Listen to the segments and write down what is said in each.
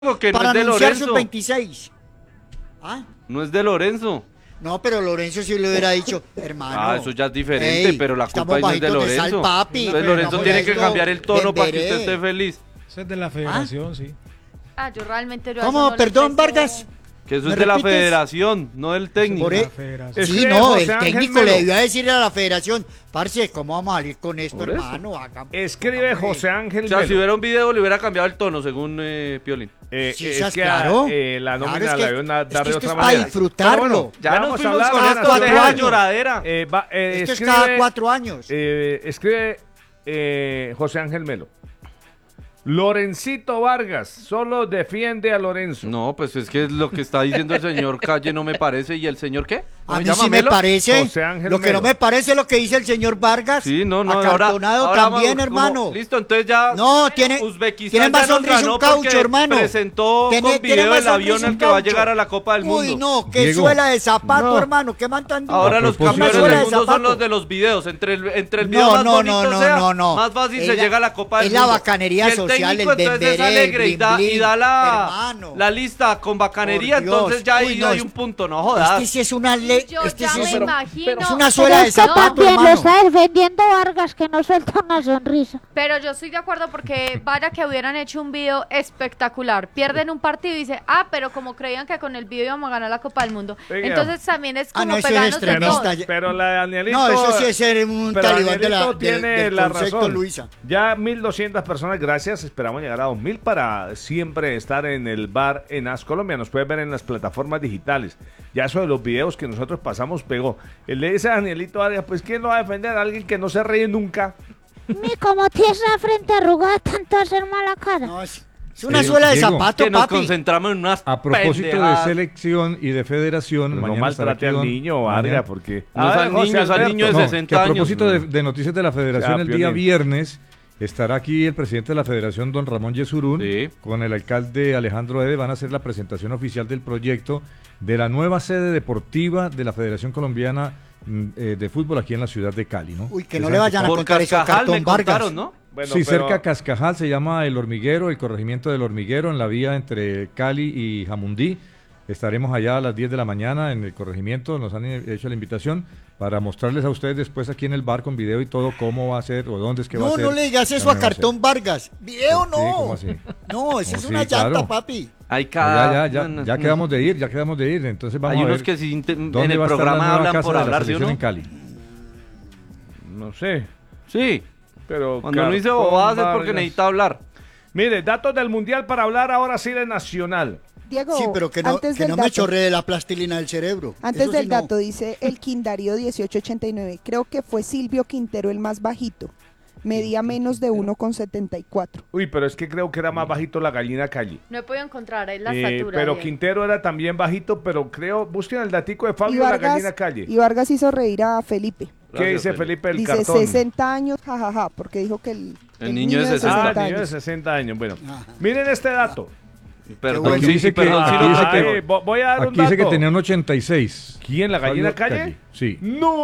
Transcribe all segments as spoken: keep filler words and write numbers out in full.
que no para es de anunciar Lorenzo. sus veintiséis. ¿Ah? No es de Lorenzo. No, pero Lorenzo sí le hubiera dicho, hermano. Ah, eso ya es diferente, ey, pero la culpa estamos ahí no es de bajitos de sal, Lorenzo. papi. Entonces Lorenzo No, tiene que esto, cambiar el tono para que Dembélé. usted esté feliz. Eso es de la federación, sí. Ah, yo realmente yo a ¿Cómo? eso no le Perdón, presto- Vargas. Que eso ¿Me es de la repites? federación, no del técnico. Por e- La federación. Sí, Escribe no, José el Ángel técnico Melo. le debió decir a la federación, parce, ¿cómo vamos a salir con esto, Por eso. hermano? Haga- Escribe José Ángel O sea, si Melo. hubiera un video le hubiera cambiado el tono según eh, Piolín. Eh, Sí, es esas, que claro. eh, la Claro, nómina es que- la deben dar es que de esto otra es para manera. disfrutarlo. Pero bueno, Ya vamos nos a fuimos hablar con de cada esto las cuatro de la años. lloradera. Eh, va, eh, Esto es escribe, cada cuatro años. eh, escribe eh, José Ángel Melo. Lorencito Vargas solo defiende a Lorenzo. No, pues es que lo que está diciendo el señor Calle no me parece. ¿Y el señor qué? ¿Cómo A se mí llama, sí me Melo? parece. José Ángel Lo que Melo. no me parece es lo que dice el señor Vargas. Sí, no, no, ahora, Acartonado ahora también, vamos, como- hermano. listo, entonces ya No, tiene, Uzbekistán tiene ya más nos sonrisa ganó un caucho, porque hermano. presentó Tiene- con tiene video más el avión sonrisa al un que va a caucho. llegar a la Copa del Mundo. Uy, no, qué Diego. suela de zapato, No. hermano. ¿Qué man tan duro? Ahora A los propósito campeones de- del Suela de mundo son zapato. los de los videos. Entre el, entre el video No, más no, bonito no, no, sea, no, no. más fácil Es se la- llega a la Copa del es la Mundo. bacanería Y el social, técnico, el entonces es Dembélé, alegre y da, blin, y da la, hermano. la lista con bacanería, Por Dios. entonces ya Uy, ahí no, hay es- un punto, no jodas. Este sí es una ley. Yo Este ya sí me es, imagino. es una suela de es que zapato, también lo hermano. está defendiendo Vargas, que no suelta una sonrisa. Pero yo estoy de acuerdo porque vaya que hubieran hecho un video espectacular. Pierden un partido y dice, ah, pero como creían que con el video íbamos a ganar la Copa del Mundo. Oiga. Entonces también es Ah, como no, eso es pegarnos de extremista. todo. ya- Pero la de Danielito. No, eso sí es ser un pero talibán de la, Danielito del- tiene del la concepto, razón. Luisa. Ya mil doscientas personas, gracias. Esperamos llegar a dos mil para siempre estar en el bar en As Colombia. Nos pueden ver en las plataformas digitales. Ya eso de los videos que nosotros pasamos pegó. Él le dice a Danielito Arias, pues ¿quién lo va a defender? Alguien que no se ríe nunca. Ni como tienes la frente arrugada, tanto hacer mala cara. No, es, es una Sí, suela de Diego, zapato, que nos papi. concentramos en unas A propósito pendejadas. de selección y de federación, No mañana estará maltrate aquí al don- niño, mañana- Arias, porque... No es A ver, al José niño, es al Alberto. niño de No, sesenta que a años. propósito de, de noticias de la federación, Ya, el día Piolín. viernes estará aquí el presidente de la federación, don Ramón Yesurún, Sí. con el alcalde Alejandro Ede. Van a hacer la presentación oficial del proyecto de la nueva sede deportiva de la Federación Colombiana mm, eh, de Fútbol aquí en la ciudad de Cali, ¿no? Uy, que no Esa le vayan a Por contar eso a Cascajal Cartón me Vargas. contaron, ¿no? Bueno, sí, pero- cerca a Cascajal se llama El Hormiguero, el corregimiento del Hormiguero, en la vía entre Cali y Jamundí. Estaremos allá a las diez de la mañana en el corregimiento, nos han hecho la invitación para mostrarles a ustedes después aquí en el bar con video y todo cómo va a ser o dónde es que va a No, ser. no le digas la eso a nueva Cartón sede. Vargas. Video Sí, no. ¿cómo así? No, esa No, es sí, una llanta, claro. papi. Hay No, cada... ya, ya, ya, no, no, ya no. quedamos de ir, ya quedamos de ir, entonces vamos Hay a unos ver que sí inte- en dónde el va a estar la programa nueva hablan casa por de la hablar, ¿sí o selección no? en Cali. No sé, Sí, pero... cuando no dice Cartón bobadas es porque Vargas. necesita hablar. Mire, datos del Mundial para hablar ahora sí de Nacional. Diego, Sí, pero que no, antes que del no me dato, chorree la plastilina del cerebro. antes Eso sí del no. dato, dice el Quindario dieciocho ochenta y nueve, creo que fue Silvio Quintero el más bajito, medía menos de uno con setenta y cuatro. Uy, pero es que creo que era más bajito la gallina Calle. No he podido encontrar, es la Eh, estatura. pero Diego. Quintero era también bajito, pero creo, busquen el datico de Y Fabio la gallina Vargas, Calle. y Vargas hizo reír a Felipe. ¿Qué Gracias, dice Felipe. Felipe del Dice cartón? sesenta años, jajaja, porque dijo que el, El niño de Ah, sesenta niño de años. sesenta años. Bueno, Ajá. miren este dato. Perdón, bueno. sí, Aquí sí, dice que- perdón, sí aquí lo dice traje. que- Ay, vo- voy a dar un Aquí dice que dato. tenía un ochenta y seis. ¿Quién, la gallina Fabio Calle? Sí.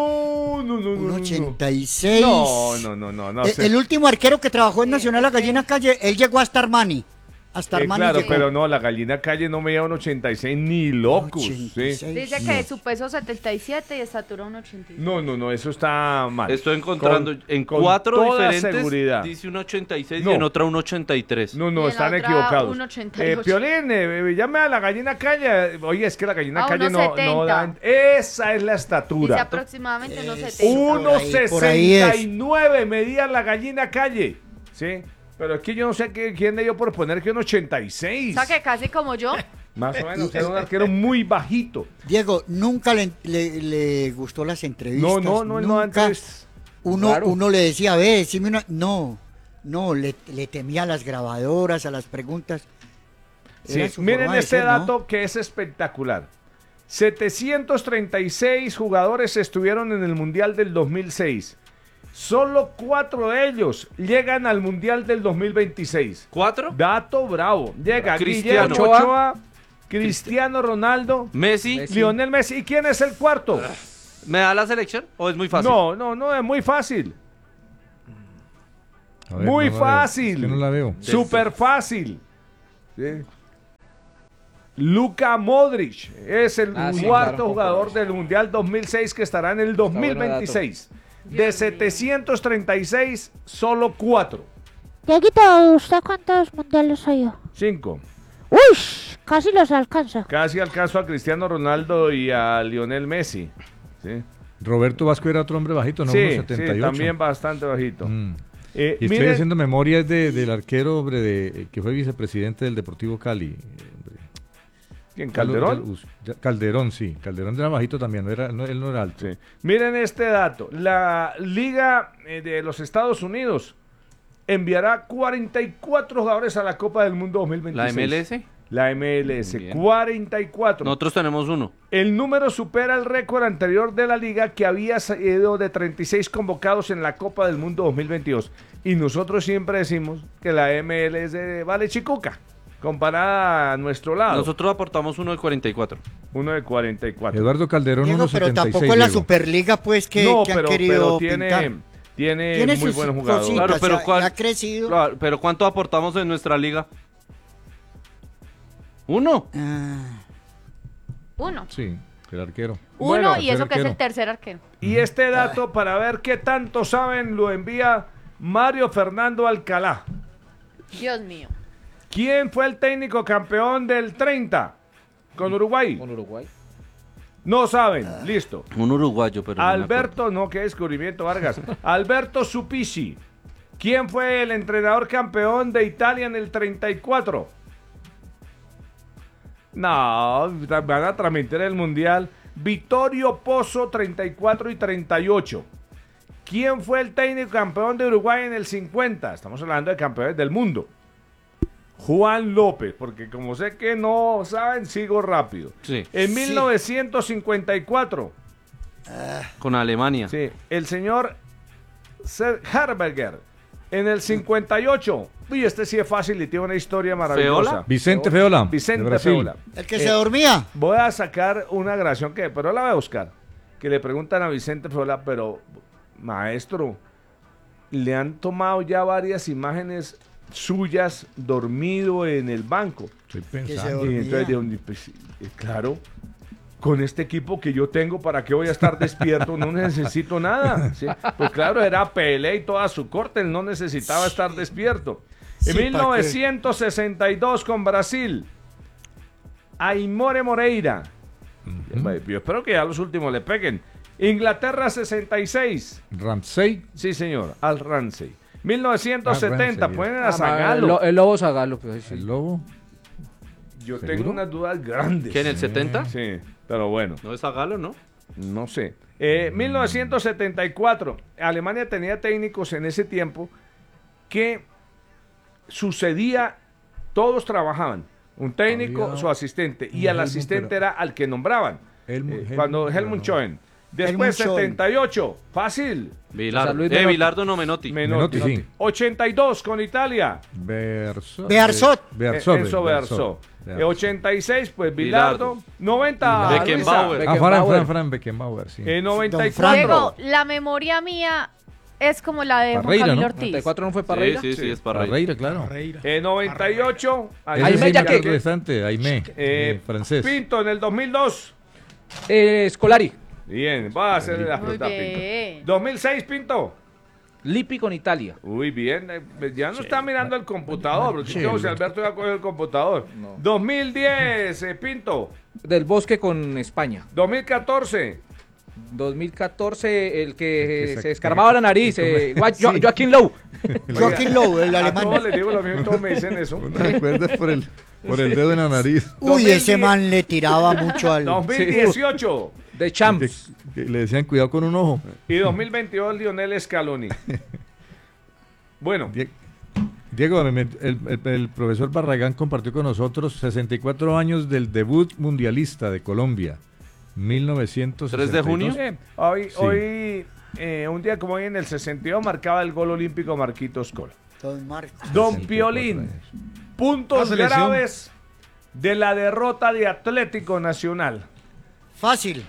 No, no, no, no. Un no. ochenta y seis. No, no, no, no, no Eh, sé. El último arquero que trabajó en Nacional La Gallina Calle, él llegó hasta Armani. Hasta Eh, Armani claro, llegó. pero no, la gallina Calle no me lleva un ochenta y seis ni locos. ochenta y ¿sí? seis. Dice que su peso setenta y siete y estatura uno ochenta y seis. No, no, no, eso está mal. Estoy encontrando Con- en con cuatro toda diferentes, seguridad. dice un ochenta y seis No. y en otra un ochenta y tres. No, Y no, en están la otra, equivocados. un ochenta y Eh, ocho. Piolín, eh, llame a la gallina Calle. Oye, es que la gallina A Calle no, uno setenta. no da... Esa es la Dice estatura. aproximadamente unos Eso. setenta. Por uno ahí, por ahí es. sesenta y nueve medía la gallina Calle. ¿Sí? Pero es que yo no sé qué- quién le dio por poner que un ochenta y seis. O sea que casi como yo. Más o menos, era un arquero muy bajito. Diego, nunca le, le, le gustó las entrevistas. No, no, no, no, nunca. antes. Uno, Claro. uno le decía, ve, decime una. No, no, le, le temía a las grabadoras, a las preguntas. Sí, Era su miren forma de este ser, ¿no? dato que es espectacular. setecientos treinta y seis jugadores estuvieron en el Mundial del dos mil seis. Solo cuatro de ellos llegan al Mundial del dos mil veintiséis. ¿Cuatro? Dato bravo. Llega Cristiano. Guillermo Ochoa, Cristiano Ronaldo, Messi. Lionel Messi. ¿Y quién es el cuarto? ¿Me da la selección o es muy fácil? No, no, no, es muy fácil. A ver, Muy no la veo. fácil. Es que no la veo. Súper fácil. Sí. Luka Modric es el Ah, sí, cuarto claro, jugador poco. del Mundial dos mil seis que estará en el dos mil veintiséis. De setecientos treinta y seis, solo cuatro. Dieguito, ¿usted cuántos mundiales ha ido? Cinco. Uy, casi los alcanza. Casi alcanzó a Cristiano Ronaldo y a Lionel Messi. Sí, Roberto Vasco era otro hombre bajito, ¿no? sí, uno setenta y ocho. sí, también bastante bajito. Mm. Eh, Y estoy mire- haciendo memoria de, del arquero, hombre, de, que fue vicepresidente del Deportivo Cali. hombre. ¿Quién, Carlos Calderón? del Us- ya- Calderón, sí. Calderón era bajito también, no era, no, él no era alto. Sí. Miren este dato. La Liga eh, de los Estados Unidos enviará cuarenta y cuatro jugadores a la Copa del Mundo dos mil veintiséis. ¿La M L S? La M L S, Bien. cuarenta y cuatro. Nosotros tenemos uno. El número supera el récord anterior de la liga que había sido de treinta y seis convocados en la Copa del Mundo dos mil veintidós. Y nosotros siempre decimos que la M L S vale chicuca, comparada a nuestro lado. Nosotros aportamos uno de cuarenta y cuatro. Uno de cuarenta y cuatro. Eduardo Calderón, Diego, uno pero setenta y seis. tampoco es la Diego. Superliga, pues, que, no, que pero, han querido pero tiene, pintar. tiene, Tiene muy sus buenos jugadores. cositas, Claro, pero y ha- ¿cuál- y ha crecido. Claro, pero ¿cuánto aportamos en nuestra liga? ¿Uno? Ah, Uno. Sí, el arquero. Uno Bueno, y eso que es arquero. el tercer arquero. Y este dato, para ver qué tanto saben, lo envía Mario Fernando Alcalá. Dios mío. ¿Quién fue el técnico campeón del treinta con Uruguay? Con Uruguay. No saben, listo. Un uruguayo, pero no me acuerdo. Alberto, no, qué descubrimiento, Vargas. Alberto Supici. ¿Quién fue el entrenador campeón de Italia en el treinta y cuatro? No, van a transmitir el Mundial. Vittorio Pozzo, treinta y cuatro y treinta y ocho. ¿Quién fue el técnico campeón de Uruguay en el cincuenta? Estamos hablando de campeones del mundo. Juan López, porque como sé que no saben, sigo rápido. Sí. En Sí. mil novecientos cincuenta y cuatro, Con Alemania. sí, el señor Sir Herberger. En el cincuenta y ocho, uy, este sí es fácil y tiene una historia maravillosa. ¿Feola? Vicente Feola. de Vicente Brasil. Feola. el que Eh, se dormía. Voy a sacar una grabación que, pero la voy a buscar. Que le preguntan a Vicente Feola, pero maestro, le han tomado ya varias imágenes suyas dormido en el banco. Estoy Que se pensando. Y dormía. entonces, ¿de dónde? Pues, eh, claro, con este equipo que yo tengo, ¿para qué voy a estar despierto? No necesito nada. ¿sí? Pues claro, era Pelé y toda su corte, él no necesitaba estar despierto. Sí, En ¿para mil novecientos sesenta y dos con Brasil, Aimore Moreira. Yo espero que ya los últimos le peguen. Inglaterra sesenta y seis. Ramsey. Sí, señor, Al Ramsey. mil novecientos setenta, Ah, Ramsey, ponen Ah, a ma- Zagallo. el, lo- el Lobo Zagalo. Pues, sí. El Lobo. Yo ¿Seguro? tengo unas dudas grandes. ¿Qué, en el setenta? Sí, pero bueno. No es Zagalo, ¿no? No sé. Eh, mil novecientos setenta y cuatro. Alemania tenía técnicos en ese tiempo que sucedía, todos trabajaban. Un técnico, Había su asistente. Y un al Helmut, asistente pero- era al que nombraban. Helmut- Eh, Helmut, cuando pero Helmut no. Schoen. Después Helmut Schoen. setenta y ocho. Fácil. Bilardo. Luis Eh, Menotti. Bilardo no Menotti. Menotti. Menotti, sí. ochenta y dos con Italia. Verso. Bearzot. Bearzot. Eh, Enzo Bearzot. Eh, ochenta y seis, pues Bilardo. Bilardo. noventa, Beckenbauer. Luisa. Ah, Fran, Beckenbauer. Fran, Fran Beckenbauer, sí. Eh, noventa y Don Fran. Diego, cuatro. la memoria mía es como la de Juan Parreira, Camilo ¿no? Ortiz. noventa y cuatro no fue Sí, Parreira. sí, sí, es para Parreira, claro. Eh, noventa y ocho. ahí Ese Aimé sí, está Jacquet. el restante, Aimé, Eh, eh, francés. Pinto en el dos mil dos. Eh, Scolari. Bien, va a hacer la Muy fruta bien. Pinto. dos mil seis, Pinto. Lippi con Italia. Uy, bien. eh, Ya no está mirando el computador, porque como si Alberto ya cogió el computador. No. dos mil diez, eh, Pinto. Del Bosque con España. dos mil catorce. dos mil catorce, el que El que eh, se- se escarbaba la nariz. que come- eh, Gua- Jo- Sí. Joaquín Lowe. Joaquín Lowe, el A todos alemán. les digo lo mismo, todos me dicen eso. ¿No recuerdas por el, por el dedo en la nariz? Uy, ese man le tiraba mucho al... dos mil dieciocho. De Champs. Que- que le decían cuidado con un ojo. Y dos mil veintidós, Lionel Scaloni. Bueno, Die- Diego, me- el, el- el profesor Barragán compartió con nosotros sesenta y cuatro años del debut mundialista de Colombia, mil novecientos sesenta y dos. ¿tres de junio? eh, hoy, Sí. hoy eh, un día como hoy en el sesenta y dos, marcaba el gol olímpico Marquitos Cola. Don Marcos. Don sesenta y cuatro Piolín, años. puntos La selección. graves de la derrota de Atlético Nacional. Fácil.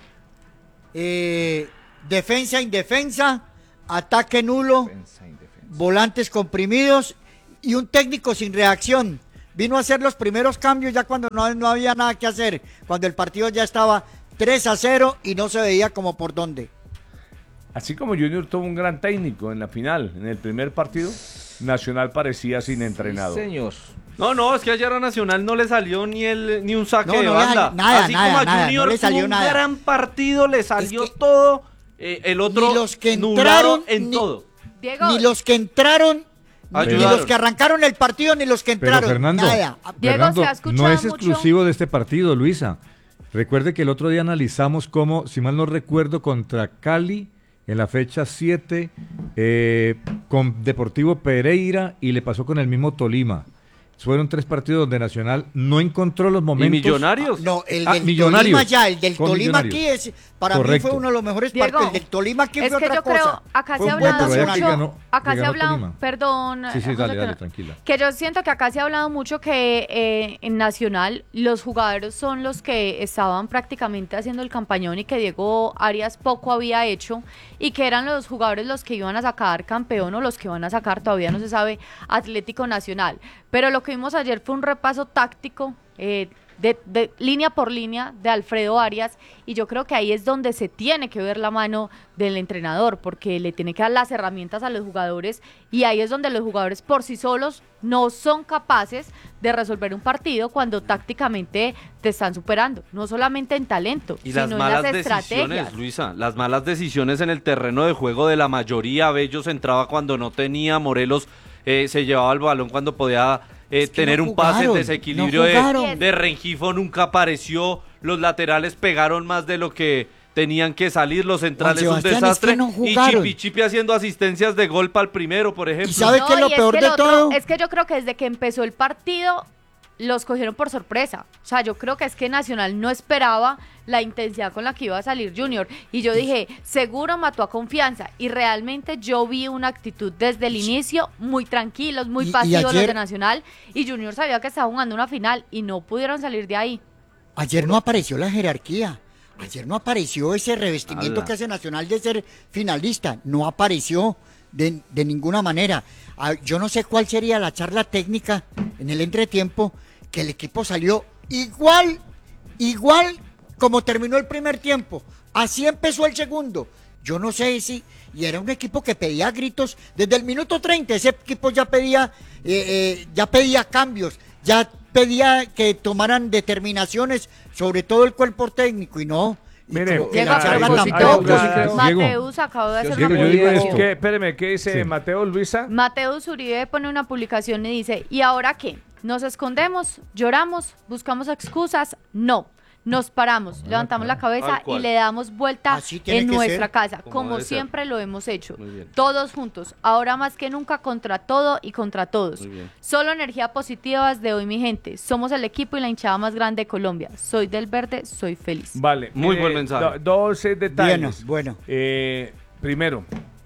Eh, defensa, indefensa, ataque nulo, volantes comprimidos y un técnico sin reacción. vino a hacer los primeros cambios ya cuando no, no había nada que hacer, cuando el partido ya estaba tres a cero y no se veía como por dónde. Así como Junior tuvo un gran técnico en la final, en el primer partido, Nacional parecía sin entrenado. Sí, señor. No, no, es que ayer a Nacional no le salió ni el ni un saque No, de no le banda. salió nada, Así nada, como a nada, Junior no le salió tuvo un nada. gran partido, le salió Es que todo. eh, el otro ni los que nublado entraron, en ni- todo. Diego, Ni los que entraron, ni Ayudaron. los que arrancaron el partido, ni los que Pero entraron. Fernando, nada. Diego, Fernando, se ha escuchado no es mucho- exclusivo de este partido, Luisa. Recuerde que el otro día analizamos cómo, si mal no recuerdo, contra Cali, en la fecha siete, eh, con Deportivo Pereira y le pasó con el mismo Tolima. Fueron tres partidos donde Nacional no encontró los ¿Y momentos. Millonarios? No, el Ah, del Millonarios. Tolima ya, el del Con Tolima Millonarios. aquí es, para Correcto. mí fue uno de los mejores Diego, partidos. El del Tolima aquí es fue que otra yo creo, cosa. acá Fue se ha un buen hablado Pero allá mucho, que ganó- acá que se ha ganó hablado, Tolima. perdón, Sí, sí, eh, dale, José, que dale, no- tranquila. que yo siento que acá se ha hablado mucho que eh, en Nacional los jugadores son los que estaban prácticamente haciendo el campañón y que Diego Arias poco había hecho y que eran los jugadores los que iban a sacar campeón o los que van a sacar, todavía no se sabe, Atlético Nacional. Pero lo que vimos ayer fue un repaso táctico eh, de, de línea por línea de Alfredo Arias y yo creo que ahí es donde se tiene que ver la mano del entrenador porque le tiene que dar las herramientas a los jugadores y ahí es donde los jugadores por sí solos no son capaces de resolver un partido cuando tácticamente te están superando, no solamente en talento, Y sino las en malas las decisiones, estrategias. Luisa, las malas decisiones en el terreno de juego de la mayoría. Bellos entraba cuando no tenía, Morelos eh, se llevaba el balón cuando podía eh, Es que tener no un pase, jugaron, desequilibrio no de, jugaron. de Rengifo nunca apareció, los laterales pegaron más de lo que tenían que salir, los centrales un Sebastián, es desastre que no y jugaron. Chipi Chipi haciendo asistencias de gol para el primero, por ejemplo. ¿Y sabe qué es lo y peor que de el otro- todo? Es que yo creo que desde que empezó el partido los cogieron por sorpresa. O sea, yo creo que es que Nacional no esperaba la intensidad con la que iba a salir Junior. Y yo dije, seguro mató a Confianza. Y realmente yo vi una actitud desde el inicio muy tranquilos, muy Y- y pasivos los ayer- de Nacional. Y Junior sabía que estaba jugando una final y no pudieron salir de ahí. Ayer no apareció la jerarquía. Ayer no apareció ese revestimiento Ala. que hace Nacional de ser finalista. No apareció de, de ninguna manera. Ah, yo no sé cuál sería la charla técnica en el entretiempo, que el equipo salió igual, igual como terminó el primer tiempo. Así empezó el segundo. Yo no sé si... Y era un equipo que pedía gritos desde el minuto treinta. Ese equipo ya pedía, eh, eh, ya pedía cambios, ya pedía que tomaran determinaciones, sobre todo el cuerpo técnico, y no. Y Mire, como que Diego, la a charla propósito, tampoco. Diego. Mateus acabó de hacer Diego, una yo digo publicación. esto. ¿Qué, espéreme, ¿qué dice Sí. Mateo, Luisa? Mateus Uribe pone una publicación y dice, ¿y ahora qué? ¿Nos escondemos? ¿Lloramos? ¿Buscamos excusas? No. Nos paramos, levantamos la cabeza Tal y cual. le damos vuelta Así tiene en que nuestra ser. casa, Como como debe ser. siempre lo hemos hecho. Muy bien. Todos juntos, ahora más que nunca contra todo y contra todos. Muy bien. Solo energía positiva desde hoy, mi gente. Somos el equipo y la hinchada más grande de Colombia. Soy del verde, soy feliz. Vale. Muy mire, buen mensaje. do- dos eh, detalles. Bueno, bueno. Eh, primero,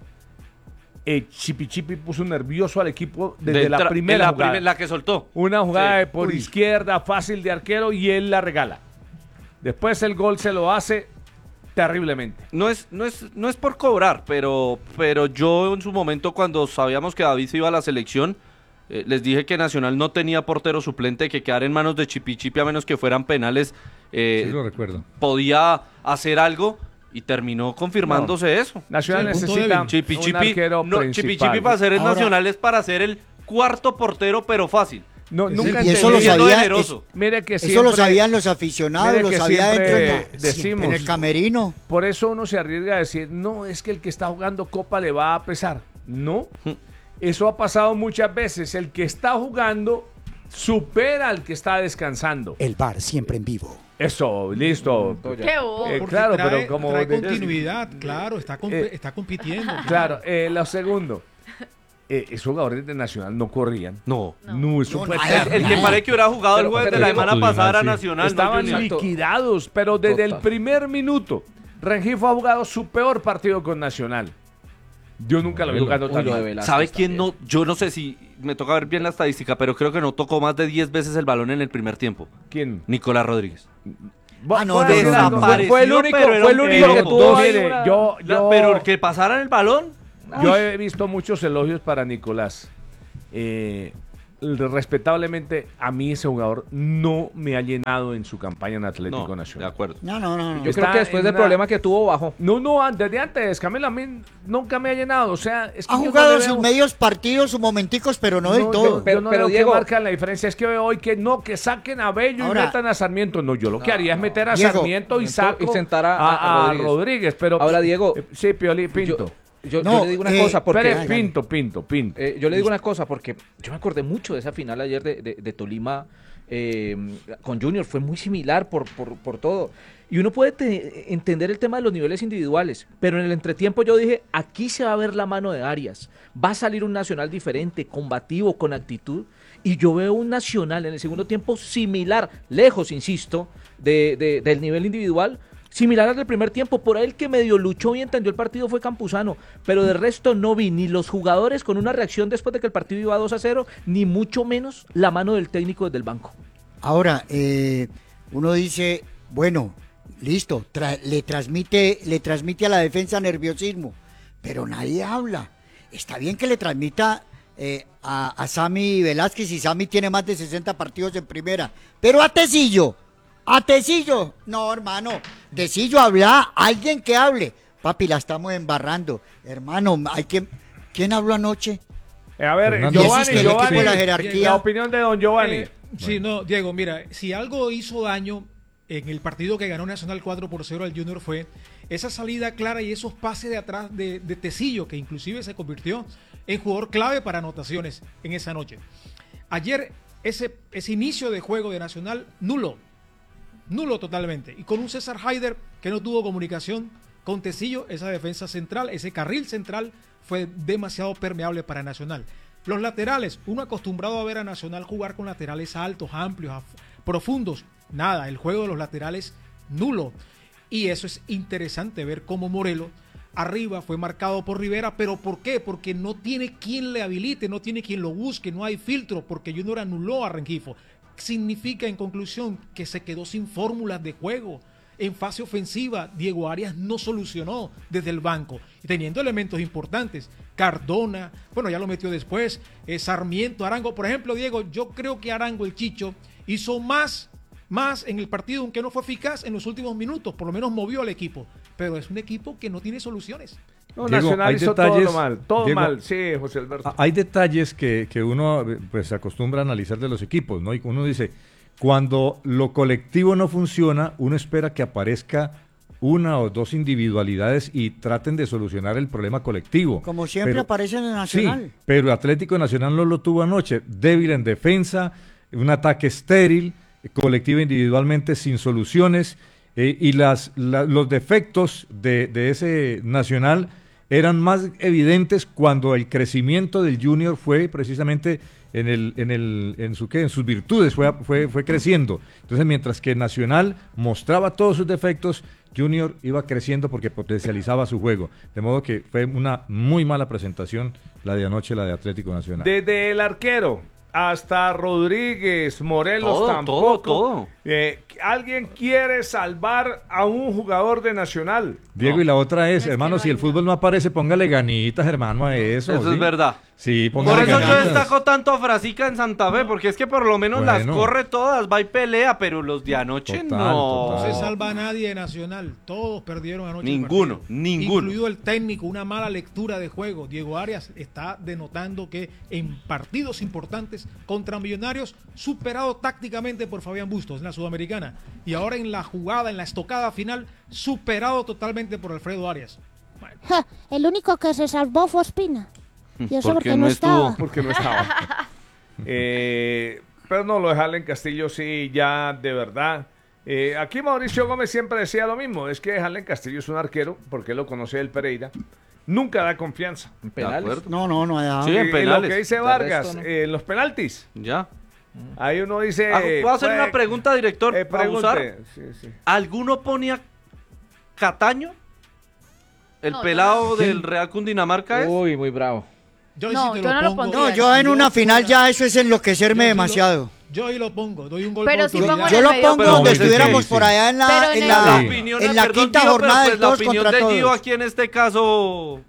eh, Chipi Chipi puso nervioso al equipo desde De la tra- primera la, jugada. primer- la que soltó. Una jugada Sí. de por Uy. izquierda, fácil de arquero, y él la regala. Después el gol se lo hace terriblemente. No es, no es, no es por cobrar, pero, pero yo en su momento cuando sabíamos que David se iba a la selección, eh, les dije que Nacional no tenía portero suplente, que quedar en manos de Chipi Chipi a menos que fueran penales, eh, Sí, lo recuerdo. podía hacer algo y terminó confirmándose eso. Nacional Sí, el punto necesita débil. Chipi un Chipi, arquero no, Chipi principal. Chipi para ser el Ahora- Nacional es para ser el cuarto portero, pero fácil. No, Sí, nunca y eso lo entendí- Siendo sabía, generoso. Mire que Eso siempre, lo sabían los aficionados, mire lo que sabía siempre dentro de la- decimos- en el camerino. Por eso uno se arriesga a decir, no, es que el que está jugando Copa le va a pesar. No, eso ha pasado muchas veces. El que está jugando supera al que está descansando. El bar siempre en vivo. Eso, listo. ¡Qué bobo! Eh, Porque claro, trae, pero como trae de- continuidad, claro, está, comp- Eh, está compitiendo. Claro, eh, lo segundo, eh, esos jugadores de Nacional no corrían. No. No, eso No, fue nada. terrible. El que parece que hubiera jugado el Pero- jueves pero de la digo- semana pasada era Sí. Nacional, no Estaban Junior. liquidados, pero desde el Total. primer minuto, Rengifo ha jugado su peor partido con Nacional. Yo nunca lo vi Uy, jugando tan Uy, lo de mal. Velázquez ¿Sabe quién también. no? Yo no sé si me toca ver bien la estadística, pero creo que no tocó más de diez veces el balón en el primer tiempo. ¿Quién? Nicolás Rodríguez. Ah, no, Fue- no, no, no, no. Desapareció, Fue el único, pero era fue el un único que piropo. tuvo ahí Mire, una- yo, La- yo, pero que pasaran el balón. yo he visto muchos elogios para Nicolás. Eh, respetablemente, a mí ese jugador no me ha llenado en su campaña en Atlético No, Nacional. de acuerdo. No, no, no. no. Yo Está creo que después en del una- problema que tuvo bajó. No, no, antes de antes, Camilo, a mí nunca me ha llenado. O sea, es que Ha yo no jugado le sus veo- medios partidos, sus momenticos, pero no, del yo- todo. Yo, Pero- no pero veo Diego- que marcan la diferencia. Es que veo hoy que no, que saquen a Bello Ahora- y metan a Sarmiento. No, yo lo que haría es meter a Diego, Sarmiento y saco y sentar a- a, a a Rodríguez. Rodríguez. Pero, Ahora, Diego, eh, sí, Pioli, Pinto. Yo, No, yo le digo una eh, cosa, porque Pérez, Pinto, Pinto, Pinto. eh, yo le digo una cosa, porque yo me acordé mucho de esa final ayer de, de- de Tolima eh, con Junior, fue muy similar por, por, por todo. Y uno puede te- entender el tema de los niveles individuales, pero en el entretiempo yo dije, aquí se va a ver la mano de Arias, va a salir un Nacional diferente, combativo, con actitud, y yo veo un Nacional en el segundo tiempo similar, lejos, insisto, de, de- del nivel individual, similar al del primer tiempo. Por ahí el que medio luchó y entendió el partido fue Campuzano, pero de resto no vi ni los jugadores con una reacción después de que el partido iba dos a cero, ni mucho menos la mano del técnico desde el banco. Ahora, eh, uno dice, bueno, listo, tra- le transmite, le transmite a la defensa nerviosismo, pero nadie habla. Está bien que le transmita eh, a, a Sammy Velázquez, y Sammy tiene más de sesenta partidos en primera, pero a Tecillo, a Tecillo, no, hermano, Tecillo, habla, alguien que hable. Papi, la estamos embarrando, hermano, hay que... ¿Quién habló anoche? Eh, a ver, Fernando. Giovanni, Existe el equipo Giovanni, de la jerarquía. la opinión de don Giovanni. Eh, sí, no, Diego, mira, si algo hizo daño en el partido que ganó Nacional cuatro por cero al Junior fue esa salida clara y esos pases de atrás de, de Tecillo, que inclusive se convirtió en jugador clave para anotaciones en esa noche. Ayer, ese, ese inicio de juego de Nacional, nulo, nulo totalmente. Y con un César Haider que no tuvo comunicación con Tecillo, esa defensa central, ese carril central fue demasiado permeable para Nacional. Los laterales, uno acostumbrado a ver a Nacional jugar con laterales altos, amplios, af- profundos. Nada, el juego de los laterales nulo. Y eso es interesante ver cómo Morelos arriba fue marcado por Rivera. ¿Pero por qué? Porque no tiene quien le habilite, no tiene quien lo busque, no hay filtro, porque Junior anuló a Rengifo. Significa, en conclusión, que se quedó sin fórmulas de juego. En fase ofensiva, Diego Arias no solucionó desde el banco, y teniendo elementos importantes. Cardona, bueno, ya lo metió después, eh, Sarmiento, Arango. Por ejemplo, Diego, yo creo que Arango, el Chicho, hizo más, más en el partido, aunque no fue eficaz en los últimos minutos, por lo menos movió al equipo, pero es un equipo que no tiene soluciones. No, Diego, Nacional hay hizo todo detalles- lo mal, todo Diego, mal. Sí, José Alberto. Ah, hay detalles que, que uno eh, pues se acostumbra a analizar de los equipos, ¿no? Y uno dice, cuando lo colectivo no funciona, uno espera que aparezca una o dos individualidades y traten de solucionar el problema colectivo. Como siempre Pero- aparece en el Nacional. Sí, pero Atlético Nacional no lo tuvo anoche, débil en defensa, un ataque estéril, colectivo individualmente sin soluciones, eh, y las, la- los defectos de, de ese Nacional eran más evidentes cuando el crecimiento del Junior fue precisamente en el, en el, en su qué, en sus virtudes fue, fue, fue creciendo. Entonces, mientras que Nacional mostraba todos sus defectos, Junior iba creciendo porque potencializaba su juego. De modo que fue una muy mala presentación la de anoche, la de Atlético Nacional. Desde el arquero hasta Rodríguez, Morelos Todo, tampoco. todo, todo. Eh, ¿Alguien quiere salvar a un jugador de Nacional? Diego, No. y la otra es, Es que hermano, no si hay el fútbol no aparece, póngale ganitas, hermano, a eso. Eso ¿sí? es verdad. Sí, Por póngale eso yo ganitas. destaco tanto a Frasica en Santa Fe, porque es que por lo menos las Bueno. corre todas, va y pelea, pero los de anoche Total, no. No total. se salva a nadie de Nacional. Todos perdieron anoche. el Ninguno, partido. ninguno. Incluido el técnico, una mala lectura de juego. Diego Arias está denotando que en partidos importantes contra Millonarios, superado tácticamente por Fabián Bustos en la Sudamericana. Y ahora en la jugada, en la estocada final, superado totalmente por Alfredo Arias. Bueno, Ja, el único que se salvó fue Ospina. Y eso Porque porque, no no estuvo. estaba. Porque no estaba. Eh, pero no, lo de Harlen Castillo sí, ya de verdad. Eh, aquí Mauricio Gómez siempre decía lo mismo. Es que Harlen Castillo es un arquero, porque él lo conoce del Pereira. Nunca da confianza. En De penales. acuerdo. No, no, no. ya. Sí, en Y- y penales. lo que dice De Vargas, resto, no. eh, los penaltis. Ya. Ahí uno dice... Ah, ¿puedo hacer pues, una pregunta, director? eh, para abusar? pregunte. Sí, sí. ¿Alguno ponía Cataño? ¿El No, yo pelado no. del Real Cundinamarca es? Uy, muy bravo. yo No, sí te yo lo no lo pongo. pondría. No, yo en Yo una final fuera- ya eso es enloquecerme yo sí lo- demasiado. Yo ahí lo pongo, doy un gol Pero por sí autoridad. pongo en Yo el lo medio pongo pero donde muy estuviéramos difícil. por allá en la, Pero en en el- la, La Sí. opinión, en la perdón, quinta tío, pero jornada pues del la todos opinión contra de Gio todos. aquí en este caso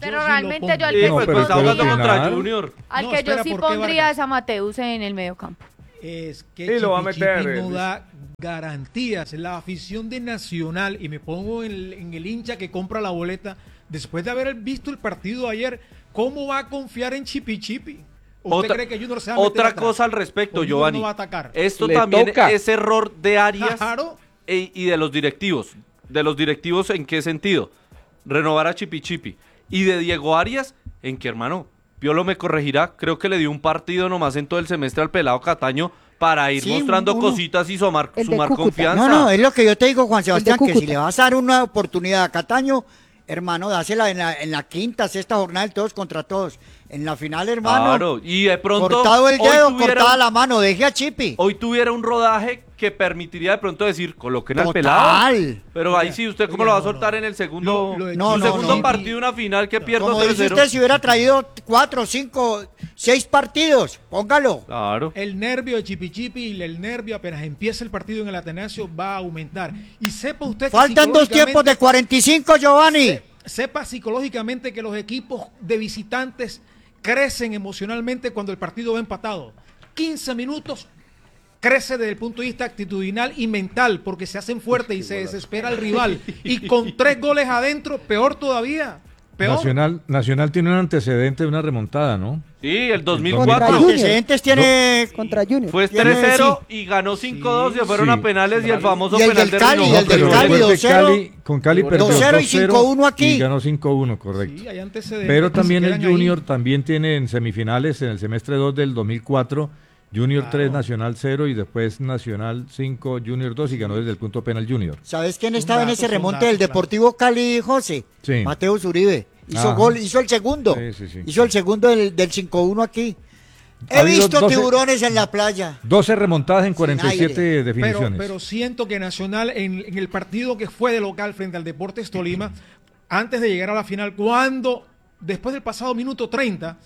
Pero Yo sí realmente lo yo al pongo. que, Sí, pues, pero pues, está puede jugando contra opinar. Junior. al No, que yo espera, sí ¿por qué, pondría Vargas? es a Mateus en el medio campo. Es que Y lo va a Chipi meter, Chipi eh, no Luis. da garantías. La afición de Nacional, y me pongo en el, en el hincha que compra la boleta, después de haber visto el partido ayer, ¿cómo va a confiar en Chipi Chipi? ¿Usted Otra, cree que Junior se va a meter otra atrás? cosa al respecto, ¿O Junior Giovanni. no va a atacar? Esto Le también toca. es error de Arias Claro. e- y de los directivos. ¿De los directivos en qué sentido? Renovar a Chipi Chipi. Y de Diego Arias, en que, hermano, Piolo me corregirá, creo que le dio un partido nomás en todo el semestre al pelado Cataño para ir Sí, mostrando uno. cositas y sumar, El de sumar Cúcuta. confianza. No, no, es lo que yo te digo, Juan Sebastián, que si Cúcuta. le vas a dar una oportunidad a Cataño, hermano, dásela en la, en la quinta, sexta jornada, el todos contra todos. En la final, hermano, Claro, y de pronto cortado el hoy dedo, tuviera cortada un- la mano, deje a Chipi. hoy tuviera un rodaje que permitiría de pronto decir, coloquen al Total. pelado. Pero ahí sí, ¿usted cómo Oiga, lo va a no, soltar no. en el segundo, Lo- lo de No, un no, segundo no. partido, una final que pierda Como tres dice cero? usted, si hubiera traído cuatro, cinco, seis partidos, póngalo. Claro. El nervio de Chipi Chipi y el nervio apenas empieza el partido en el Atenasio va a aumentar. Y sepa usted que Faltan dos tiempos de psicológicamente- cuarenta y cinco, Giovanni. Se- sepa psicológicamente que los equipos de visitantes crecen emocionalmente cuando el partido va empatado. quince minutos crece desde el punto de vista actitudinal y mental porque se hacen fuertes y se desespera el rival. Y con tres goles adentro, peor todavía. Peor. Nacional, Nacional tiene un antecedente de una remontada, ¿no? Sí, el dos mil Contra cuatro. Junior. Antecedentes tiene Contra Junior. Fue Tiene- tres cero y ganó cinco dos y se fueron Sí. a penales y el famoso Y el penal del de Cali, Rino. y el del pero Cali, recuerde, dos cero. Cali- con Cali perdió dos cero y dos cero cinco uno aquí. y ganó cinco uno, correcto. Sí, hay antecedentes Pero que se también el quedan ahí. Junior también tiene en semifinales en el semestre dos del dos mil cuatro, Junior Claro. tres, Nacional cero y después Nacional cinco, Junior dos y ganó desde el punto penal Junior. ¿Sabes quién Son estaba en datos, ese son remonte datos, del claro. Deportivo Cali, José? Sí. Mateo Zuribe. Hizo Ajá. gol, hizo el segundo. Sí, sí, sí. Hizo el segundo del, del cinco uno aquí. Ha He habido visto doce tiburones en la playa. doce remontadas en cuarenta y siete aire. Pero, definiciones. pero siento que Nacional en, en el partido que fue de local frente al Deportes Tolima, antes de llegar a la final, cuando después del pasado minuto treinta,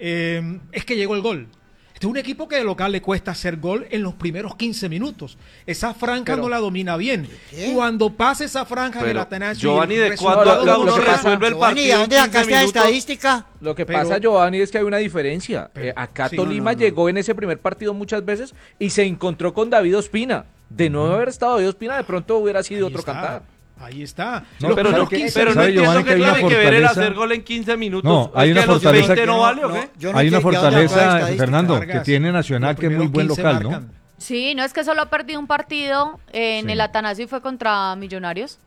eh, es que llegó el gol. Este es un equipo que de local le cuesta hacer gol en los primeros quince minutos. Esa franja Pero- no la domina bien. ¿Qué? Cuando pasa esa franja del Pero, Atanasio, Giovanni, y el ¿de resultado cuándo lo- uno lo que pasa- resuelve el Giovanni, partido ¿de en dónde quince sacaste la minutos? estadística? Lo que Pero- pasa, Giovanni, es que hay una diferencia. Pero- Eh, acá sí. Tolima No, no, no. llegó en ese primer partido muchas veces y se encontró con David Ospina. De no haber estado David Ospina, de pronto hubiera sido Ahí otro está, cantar. Ahí está. No, Los Pero no, primeros que- quince pero no ¿sabe, entiendo Giovanni, que que hay una tiene que ver el fortaleza? hacer gol en quince minutos. No, hay ¿Es una que a los fortaleza- veinte no vale o No, qué? yo no Hay una entiendo de dónde sacó la fortaleza, estadística. Fernando, que Vargas, tiene Nacional, los que es muy primeros buen quince local, ¿no? marcan. Sí, no es que solo ha perdido un partido en Sí. el Atanasio y fue contra Millonarios.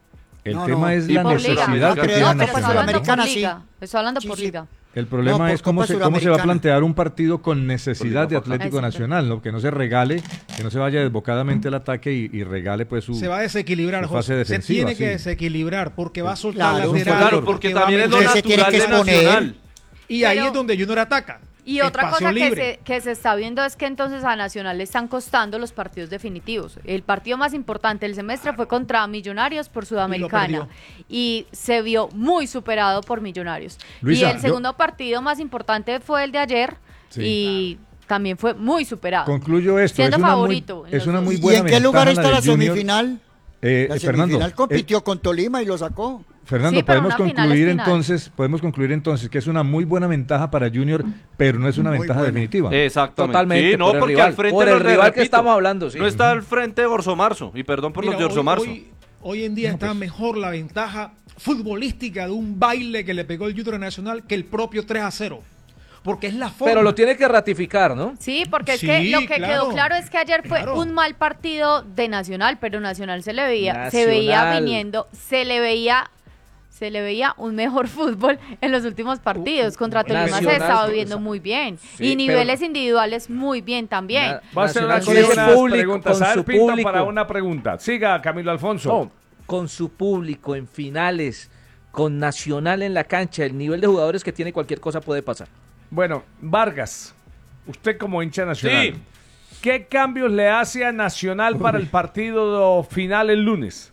El No, tema no. es Y la por liga. necesidad No, que pero tiene no, No, pero pero estoy Nacional. hablando por Sudamericana, sí. liga. Estoy hablando Sí, por sí. liga. El problema No, por es cómo Copa se, cómo se va a Sudamericana. plantear un partido con necesidad de Por liga, Atlético Exacto. Nacional, ¿no? Que no se regale, que no se vaya desbocadamente el ataque y, y regale pues su... Se va a desequilibrar, su fase José. Se defensiva, tiene que sí. desequilibrar porque va a soltar Claro, lateral. Claro, porque va a también es lo meter- se tiene natural que de exponer. Nacional. Y ahí Pero- es donde Junior ataca. Y otra Espacio cosa que libre. se, que se está viendo es que entonces a Nacional le están costando los partidos definitivos. El partido más importante del semestre fue contra Millonarios por Sudamericana y, se vio muy superado por Millonarios. Luisa, y el yo- segundo partido más importante fue el de ayer Sí. y también fue muy superado. Concluyo esto, Siendo es una, muy, favorito en es los una dos. muy ¿Y buena en qué lugar ventaja está la del Junior. semifinal? Eh, La eh, Fernando, semifinal eh, compitió con Tolima y lo sacó. Fernando, Sí, pero podemos una final concluir es final. entonces, podemos concluir entonces que es una muy buena ventaja para Junior, pero no es una Muy ventaja buena. definitiva. Exactamente. Totalmente, Sí, no, por el porque rival, al frente por el no le rival que repito, estamos hablando, sí. No está al frente Orso Marzo. Y perdón por Mira, los de Orso hoy- Marzo. Hoy, hoy en día está mejor la ventaja futbolística de un baile que le pegó el Junior Nacional que el propio tres a cero. Porque es la forma. Pero lo tiene que ratificar, ¿no? Sí, porque es Sí, que lo que claro. quedó claro es que ayer fue Claro. un mal partido de Nacional, pero Nacional se le veía, se veía Nacional. viniendo, se le veía, se le veía un mejor fútbol en los últimos partidos. Contra Tolima se Nacional, estaba pero- viendo muy bien Sí, y niveles pero- individuales muy bien también. Na- Va a hacer Nacional una con ese unas público, preguntas. con A ver, su Pinto, público. para una pregunta. Siga, Camilo Alfonso. No, con su público en finales, con Nacional en la cancha, el nivel de jugadores que tiene, cualquier cosa puede pasar. Bueno, Vargas, usted como hincha nacional, Sí. ¿qué cambios le hace a Nacional para el partido final el lunes?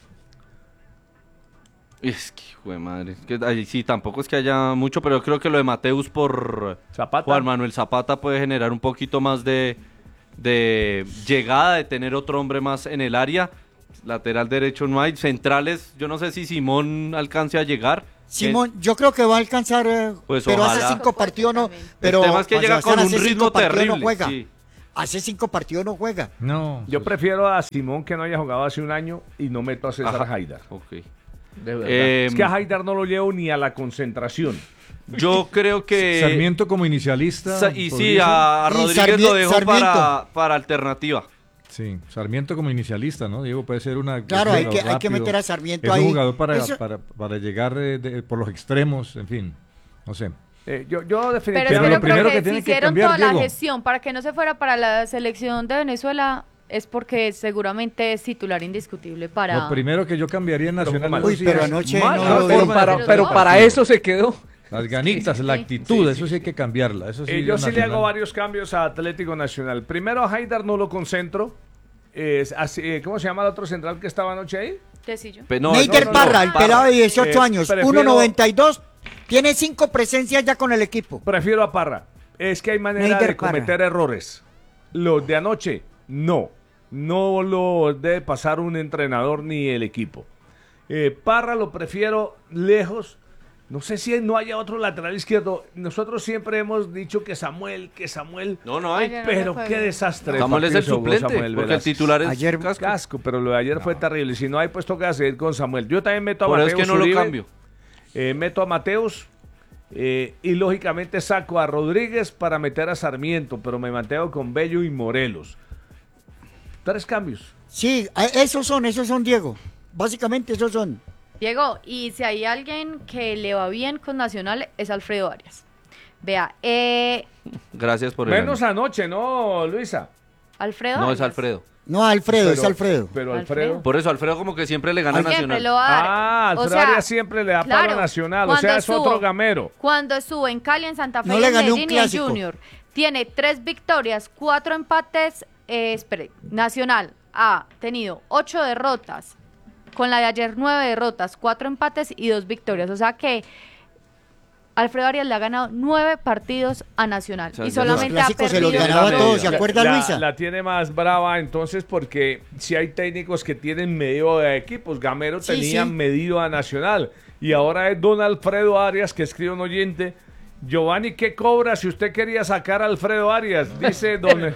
Es que, hijo de madre. es que, ay, sí, tampoco es que haya mucho, pero yo creo que lo de Mateus por Zapata. Juan Manuel Zapata puede generar un poquito más de, de llegada, de tener otro hombre más en el área. Lateral derecho no hay. Centrales, yo no sé si Simón alcance a llegar. Simón, yo creo que va a alcanzar, eh, Pues pero ojalá. hace cinco partidos no. Pero el tema es que Juan llega Sebastián con un hace cinco ritmo partidos terrible. No juega. Sí. Hace cinco partidos no juega. No. Yo prefiero a Simón que no haya jugado hace un año y no meto a César Ajá. Haidar. Ok. De verdad. Eh, Es que a Haidar no lo llevo ni a la concentración. yo creo que... Sarmiento como inicialista. Sa- y sí, ¿podría a, a Y Rodríguez Sarmi- lo dejo Sarmiento. para, para alternativa. ser? Sí, Sarmiento como inicialista, ¿no? Diego, puede ser una. Claro, un hay que, jugador hay que rápido. meter a Sarmiento Es ahí. un jugador para, Eso- para, para llegar eh, de- por los extremos, en fin. No sé. Eh, yo, yo Pero es definitivamente... que lo yo creo primero que, que si tiene que hicieron cambiar, toda la Diego. gestión para que no se fuera para la selección de Venezuela es porque seguramente es titular indiscutible para... Lo primero que yo cambiaría en Nacional. mal. Uy, eso sí pero es anoche mal, no no, lo pero vi. para, Pero pero no. para eso se quedó. Las ganitas, la Sí. actitud, eso sí hay que cambiarla. Eso sí, Eh, yo sí le Nacional. hago varios cambios a Atlético Nacional. Primero a Haidar no lo concentro. Es así, eh, ¿cómo se llama el otro central que estaba anoche ahí? Tecillo. Pe- no, Neiter no, no, Parra, no, el pelado de dieciocho Eh, años, prefiero- uno noventa y dos, tiene cinco presencias ya con el equipo. Prefiero a Parra. Es que hay manera Neider de Parra. cometer errores. Los de anoche, no. No lo debe pasar un entrenador ni el equipo. Eh, Parra lo prefiero lejos. No sé si no haya otro lateral izquierdo. Nosotros siempre hemos dicho que Samuel, que Samuel. No, no hay. Ayer no Pero le fue qué bien. desastre. Samuel es el partido jugó suplente, Samuel porque el Velázquez. titular es Ayer- Casco. Casco, pero lo de ayer fue terrible. Si no hay, pues toca seguir con Samuel. Yo también meto a Por eso Mateus es que no lo Uribe, cambio. eh, meto a Mateus eh, y lógicamente saco a Rodríguez para meter a Sarmiento, pero me mantengo con Bello y Morelos. Tres cambios. Sí, a- esos son, esos son, Diego. Básicamente esos son. Diego, y si hay alguien que le va bien con Nacional es Alfredo Arias. Vea, eh, Gracias por el Menos ánimo. anoche, ¿no, Luisa? Alfredo No, es Arias. Alfredo. No, Alfredo, es Pero- Alfredo. Pero Alfredo. Alfredo. Por eso Alfredo como que siempre le gana a Siempre Nacional. lo va a dar. Ah, O Alfredo sea, Arias siempre le da claro, para Nacional. O cuando sea, es estuvo- otro gamero. Cuando estuvo en Cali, en Santa Fe No y le en ganó un Medellín y en clásico. Junior, tiene tres victorias, cuatro empates. Eh, espere, Nacional ha tenido ocho derrotas. Con la de ayer, nueve derrotas, cuatro empates y dos victorias. O sea que Alfredo Arias le ha ganado nueve partidos a Nacional. O sea, y ya solamente los ha clásicos se los perdido. ganaba la todos, media. ¿se acuerda, la, Luisa? La tiene más brava entonces porque si hay técnicos que tienen medido de equipos. Gamero Sí, tenía sí. medido a Nacional. Y ahora es don Alfredo Arias que escribe un oyente. Giovanni, ¿qué cobra si usted quería sacar a Alfredo Arias? Dice don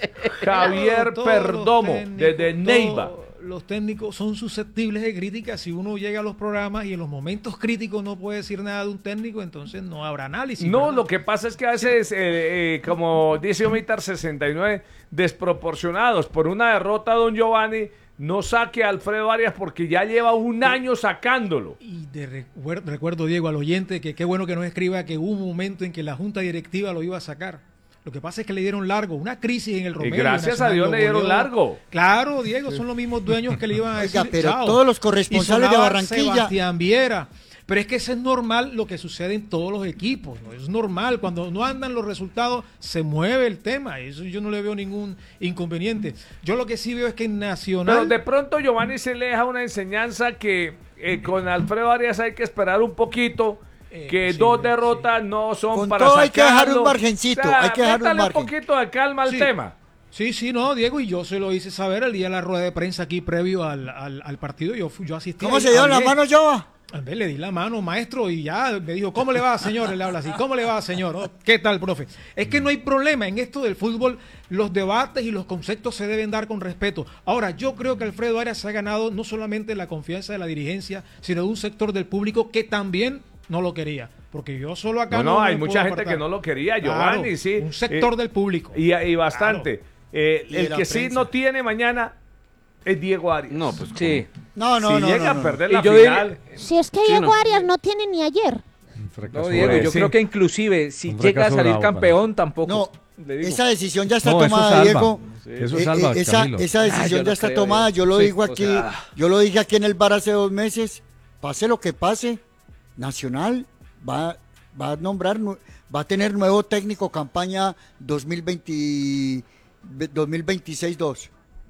Javier Todos los Perdomo técnicos, desde Neiva. todos Los técnicos son susceptibles de críticas. Si uno llega a los programas y en los momentos críticos no puede decir nada de un técnico, entonces no habrá análisis. No, ¿verdad? lo que pasa es que a veces, eh, eh, como dice Omitar sesenta y nueve, desproporcionados. Por una derrota, don Giovanni, no saque a Alfredo Arias porque ya lleva un año sacándolo. Y de recuer- recuerdo, Diego, al oyente, que qué bueno que nos escriba que hubo un momento en que la junta directiva lo iba a sacar. Lo que pasa es que le dieron largo, una crisis en el Romero. gracias Nacional a Dios lo le dieron goleó. largo. Claro, Diego, son los mismos dueños que le iban a Oiga, decir. pero chao. todos los corresponsales Y de sonaba Barranquilla- Sebastián Viera. Pero es que eso es normal lo que sucede en todos los equipos, ¿no? Es normal, cuando no andan los resultados, se mueve el tema. Eso yo no le veo ningún inconveniente. Yo lo que sí veo es que en Nacional. Pero de pronto Giovanni se le deja una enseñanza que eh, con Alfredo Arias hay que esperar un poquito. Eh, Que sí, dos sí. derrotas no son Con para todo hay que dejar sacarlo. un margencito, hay que dejar un métale margen. poquito de calma al Sí. tema. Sí, sí, no, Diego, y yo se lo hice saber el día de la rueda de prensa aquí previo al, al, al partido. Yo, fui- yo asistí. ¿Cómo ahí, se dio la hablé. mano, Jova? A ver, le di la mano, maestro, y ya me dijo, ¿cómo le va, señor? Él le habla así, ¿cómo le va, señor? Oh, ¿qué tal, profe? Es que no hay problema en esto del fútbol, los debates y los conceptos se deben dar con respeto. Ahora, yo creo que Alfredo Arias se ha ganado no solamente la confianza de la dirigencia, sino de un sector del público que también no lo quería. Porque yo solo acá No, no, me hay puedo mucha gente apartar. que no lo quería, Claro, Giovanni, sí. un sector Eh, del público. Y, y bastante. Eh, Y de el la que sí prensa. no tiene mañana es Diego Arias. No, pues Sí. No, no, si no. llega no, a no. perder Y la yo final. Si es que Sí, Diego no. Arias no tiene ni ayer. Un fracaso No, Diego, bravo. yo sí. creo que inclusive si Un llega a fracaso salir bravo para campeón tampoco. No, le digo. esa decisión ya está No, eso tomada, salva. Diego. Eso Eh, salva, eh, esa, Camilo. esa Ah, decisión yo ya no está creo, tomada. Diego. Yo lo Sí, digo o aquí, sea- yo lo dije aquí en el bar hace dos meses. Pase lo que pase, Nacional va, va a nombrar, nu- va a tener nuevo técnico campaña dos mil veinte, dos mil veintiséis dos.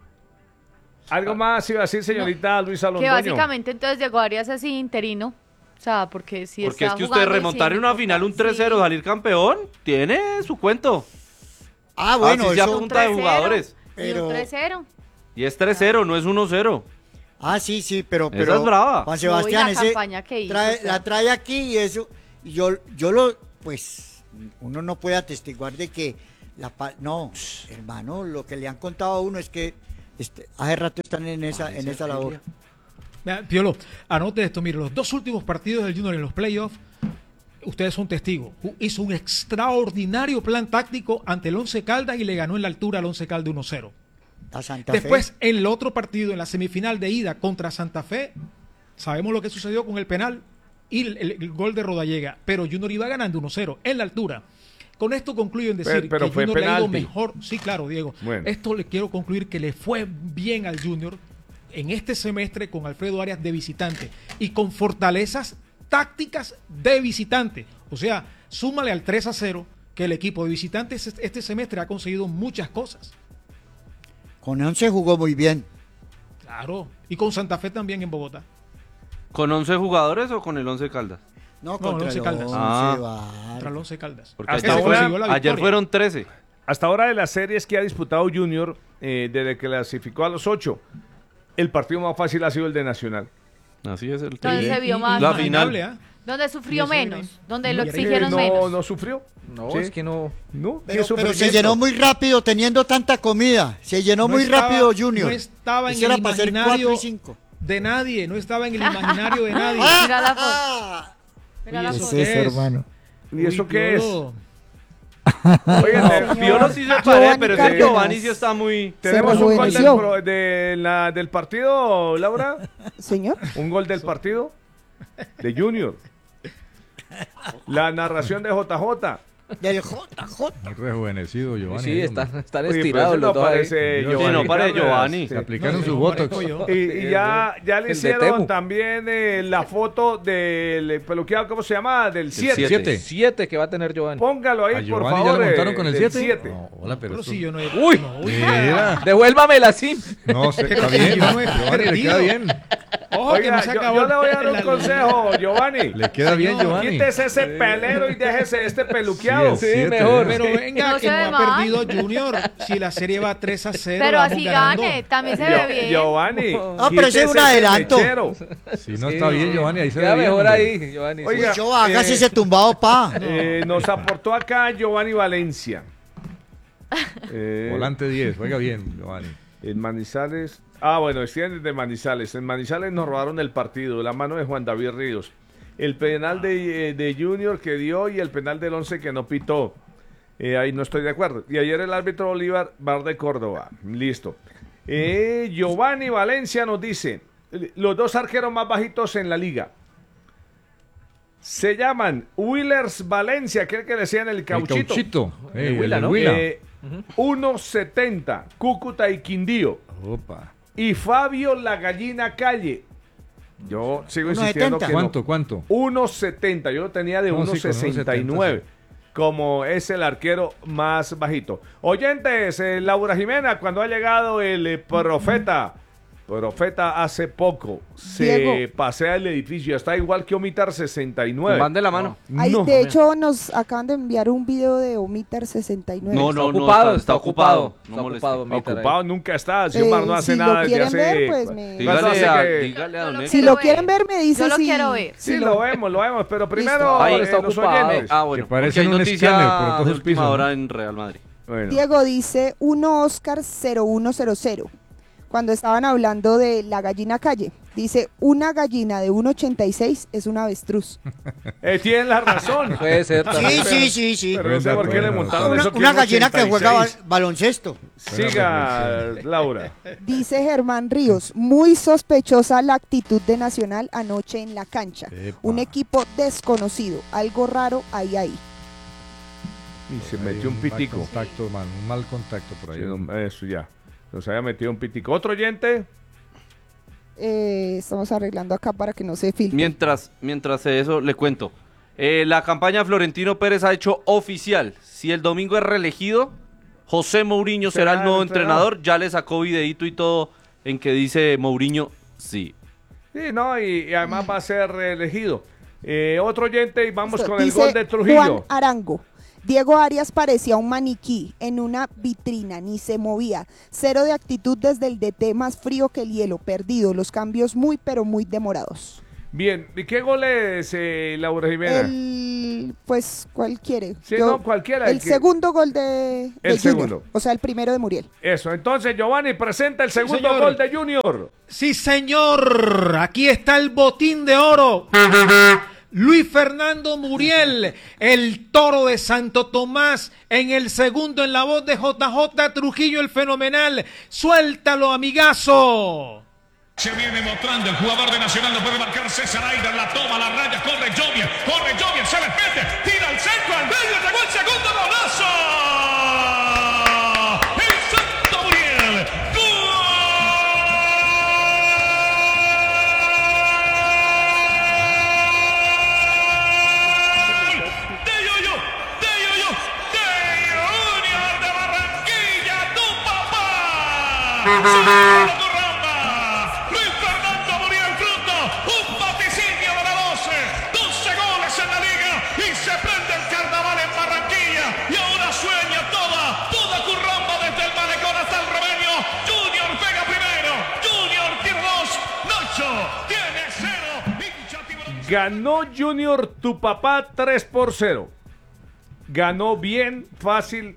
Algo más iba a decir, señorita Luisa Que Londoño. básicamente entonces Diego Arias es interino. O sea, porque si Porque está es que usted jugando y remontar en siendo una final un titular, tres cero, sí. salir campeón, tiene su cuento. Ah, bueno, Así sea eso, punta de tres cero. jugadores. Y Pero- un tres cero. Y es tres cero, no es uno cero. Ah, sí, sí, pero, Esa pero es brava. Juan Uy, Sebastián, la ese campaña que hizo, trae- o sea. la trae aquí y eso, y yo, yo lo, pues, uno no puede atestiguar de que la pa- no, hermano, lo que le han contado a uno es que este, hace rato están en esa, en esa labor. Vea, Piolo, anote esto, mire, los dos últimos partidos del Junior en los playoffs, ustedes son testigos. Hizo un extraordinario plan táctico ante el Once Caldas y le ganó en la altura al Once Caldas uno cero. A Santa Después, Fe. en el otro partido, en la semifinal de ida contra Santa Fe, sabemos lo que sucedió con el penal y el, el- el gol de Rodallega, pero Junior iba ganando uno cero en la altura. Con esto concluyo en decir Pero- pero que fue Junior le ha ido penalti. mejor. Sí, claro, Diego. Bueno. Esto le quiero concluir que le fue bien al Junior en este semestre con Alfredo Arias de visitante y con fortalezas tácticas de visitante. O sea, súmale al tres a cero que el equipo de visitantes este semestre ha conseguido muchas cosas. Con once jugó muy bien. Claro. Y con Santa Fe también en Bogotá. ¿Con once jugadores o con el once Caldas? No, No, contra Once el Caldas. Once, Ah. Bar- Contra el Once Caldas. Porque Hasta ayer, ahora- consiguió la ayer victoria. fueron trece. Hasta ahora de las series que ha disputado Junior, eh, desde que clasificó a los ocho, el partido más fácil ha sido el de Nacional. Así es el Entonces tema. se vio más. La imaginable, final. ¿ah? Donde sufrió Y eso viene- menos, donde y lo es que exigieron no, menos. no sufrió. No, Sí. es que no. No, Pero, qué pero se sufrimiento. llenó muy rápido teniendo tanta comida. Se llenó No muy estaba- rápido Junior. No estaba en Eso el era para hacer imaginario cuatro y cinco. de nadie, no estaba en el imaginario de nadie. Mira la foto. Ah, Mira Oye, la ¿eso foto. qué es? hermano? ¿Y eso Uy, qué es? Piolo. Oigan, Señor. Piolo sí se Giovanni parece, pero ese Cárdenas. Giovanni sí está muy... tenemos Se un gol del, rejuveneció. pro- de la- del partido, Laura. Señor. Un gol del partido de Junior. La narración de J J. del J J. Muy rejuvenecido, Giovanni. Sí, ahí, están, hombre. están Oye, pero estirados ese los no dos ahí. parece Sí, Giovanni no parece Cárdenas. Giovanni. Se Sí. aplicaron No, su no botox. parezco yo. Y, y ya, ya le El de hicieron Temu. también eh, la foto del peluqueado, ¿cómo se llama? Del siete. siete. Siete. Siete que va a tener Giovanni. Póngalo ahí, ¿A por Giovanni favor. ya lo eh, montaron con el del siete? siete. No, hola, pero Pero esto- si yo no he... Uy. no, uy, Mira. Devuélvamela, sí. No, se, está que bien. yo no he Giovanni, le perdido. queda bien. Ojo, que Oiga, no se yo, acabó yo le voy a dar la- un la- consejo, Giovanni. Le queda bien, Señor, Giovanni. Quítese ese pelero y déjese este peluqueado. Sí, el siete, mejor. ¿eh? Pero venga, No que se no ve ha mal. perdido Junior. Si la serie va tres a cero, Pero vamos así ganando. gane, también se Gio- ve bien. Giovanni. Ah, pero ese es un quítese adelanto. mechero. Si no está bien, Giovanni, ahí se Queda ve bien. mejor hombre. ahí, Giovanni. sí. Oiga, Yo hágase eh, ese tumbado, pa. Eh, nos aportó acá Giovanni Valencia. Eh, Volante diez, juega bien, Giovanni. En Manizales. Ah, bueno, extienden de Manizales. En Manizales nos robaron el partido. La mano de Juan David Ríos. El penal de, eh, de Junior que dio y el penal del once que no pitó. Eh, ahí no estoy de acuerdo. Y ayer el árbitro Bolívar, Bar de Córdoba. Listo. Eh, Giovanni Valencia nos dice: los dos arqueros más bajitos en la liga se llaman Willers Valencia, aquel que decían el El cauchito. cauchito. Eh, el Huila, de ¿no? Huila. Eh, uno setenta, Cúcuta y Quindío. Opa. Y Fabio La Gallina Calle. Yo sigo uno insistiendo setenta. que ¿Cuánto, no. cuánto? uno setenta, yo lo tenía de No, sí, uno con sesenta y nueve. Como es el arquero más bajito. Oyentes, eh, Laura Jimena, cuando ha llegado el eh, profeta, profeta hace poco, se Diego. pasea el edificio, está igual que Omitar sesenta y nueve. Van de la mano. Ay, No. de hecho, nos acaban de enviar un video de Omitar sesenta y nueve. No, Está no, no, ocupado, está, está ocupado. ocupado. No Está moleste. ocupado, Mitar, ahí. Ocupado nunca está, si Eh, Omar no hace si lo nada desde quieren hace... ver, pues me- ¿cuánto hace Dígale a, que- dígale a don Yo lo Héctor. Si quiero lo ver. quieren ver, me dice Yo lo si- quiero ver. Sí, si lo vemos, lo vemos, pero primero Listo. Ahí eh, está los ocupado. oyentes. Ah, bueno. Que parecen porque hay un noticia escáner por todos de los última pisos, hora ¿no? en Real Madrid. Bueno. Diego dice uno Oscar cero uno cero cero. Cuando estaban hablando de la gallina calle, dice una gallina de uno ochenta y seis es un avestruz. Eh, tienen la razón. Puede ser Sí, también. sí, sí, sí. Pero no sé por qué le montaron Una, eso. que una es gallina que juega ba- ochenta y seis. baloncesto. Siga, Laura. Dice Germán Ríos, muy sospechosa la actitud de Nacional anoche en la cancha. Epa. Un equipo desconocido, algo raro hay ahí. Y se Hay metió un mal pitico. contacto, man, un mal contacto por ahí. Sí, no, eso ya. Nos había metido un pitico. Otro oyente. Eh, estamos arreglando acá para que no se filtre. Mientras, mientras eso, le cuento. Eh, la campaña Florentino Pérez ha hecho oficial. Si el domingo es reelegido, José Mourinho será, Será el nuevo el entrenador. entrenador. Ya le sacó videíto y todo en que dice Mourinho sí. Sí, no, y, y además va a ser reelegido. Eh, otro oyente y vamos Listo, con el dice gol de Trujillo. Juan Arango. Diego Arias parecía un maniquí en una vitrina, ni se movía. Cero de actitud desde el D T, más frío que el hielo, perdido. Los cambios muy, pero muy demorados. Bien, ¿y qué goles, eh, Laura Jimena? El, pues, ¿cuál quiere? Sí, no, cualquiera. El que... segundo gol de, de El Junior, segundo. o sea, el primero de Muriel. Eso, entonces Giovanni presenta el segundo señor. gol de Junior. Sí, señor. Aquí está el botín de oro. Luis Fernando Muriel, el toro de Santo Tomás, en el segundo en la voz de J J Trujillo, el fenomenal. Suéltalo, amigazo. Se viene mostrando el jugador de Nacional, no puede marcar César Aida, la toma, la raya, corre Jovier, corre Jovier, se le mete, tira al centro, al medio, llegó el segundo golazo. El Santo Muriel, gol de Yuyu, de Yuyu, de Junior de Barranquilla, tu papá. Ganó Junior tu papá tres por cero. Ganó bien, fácil,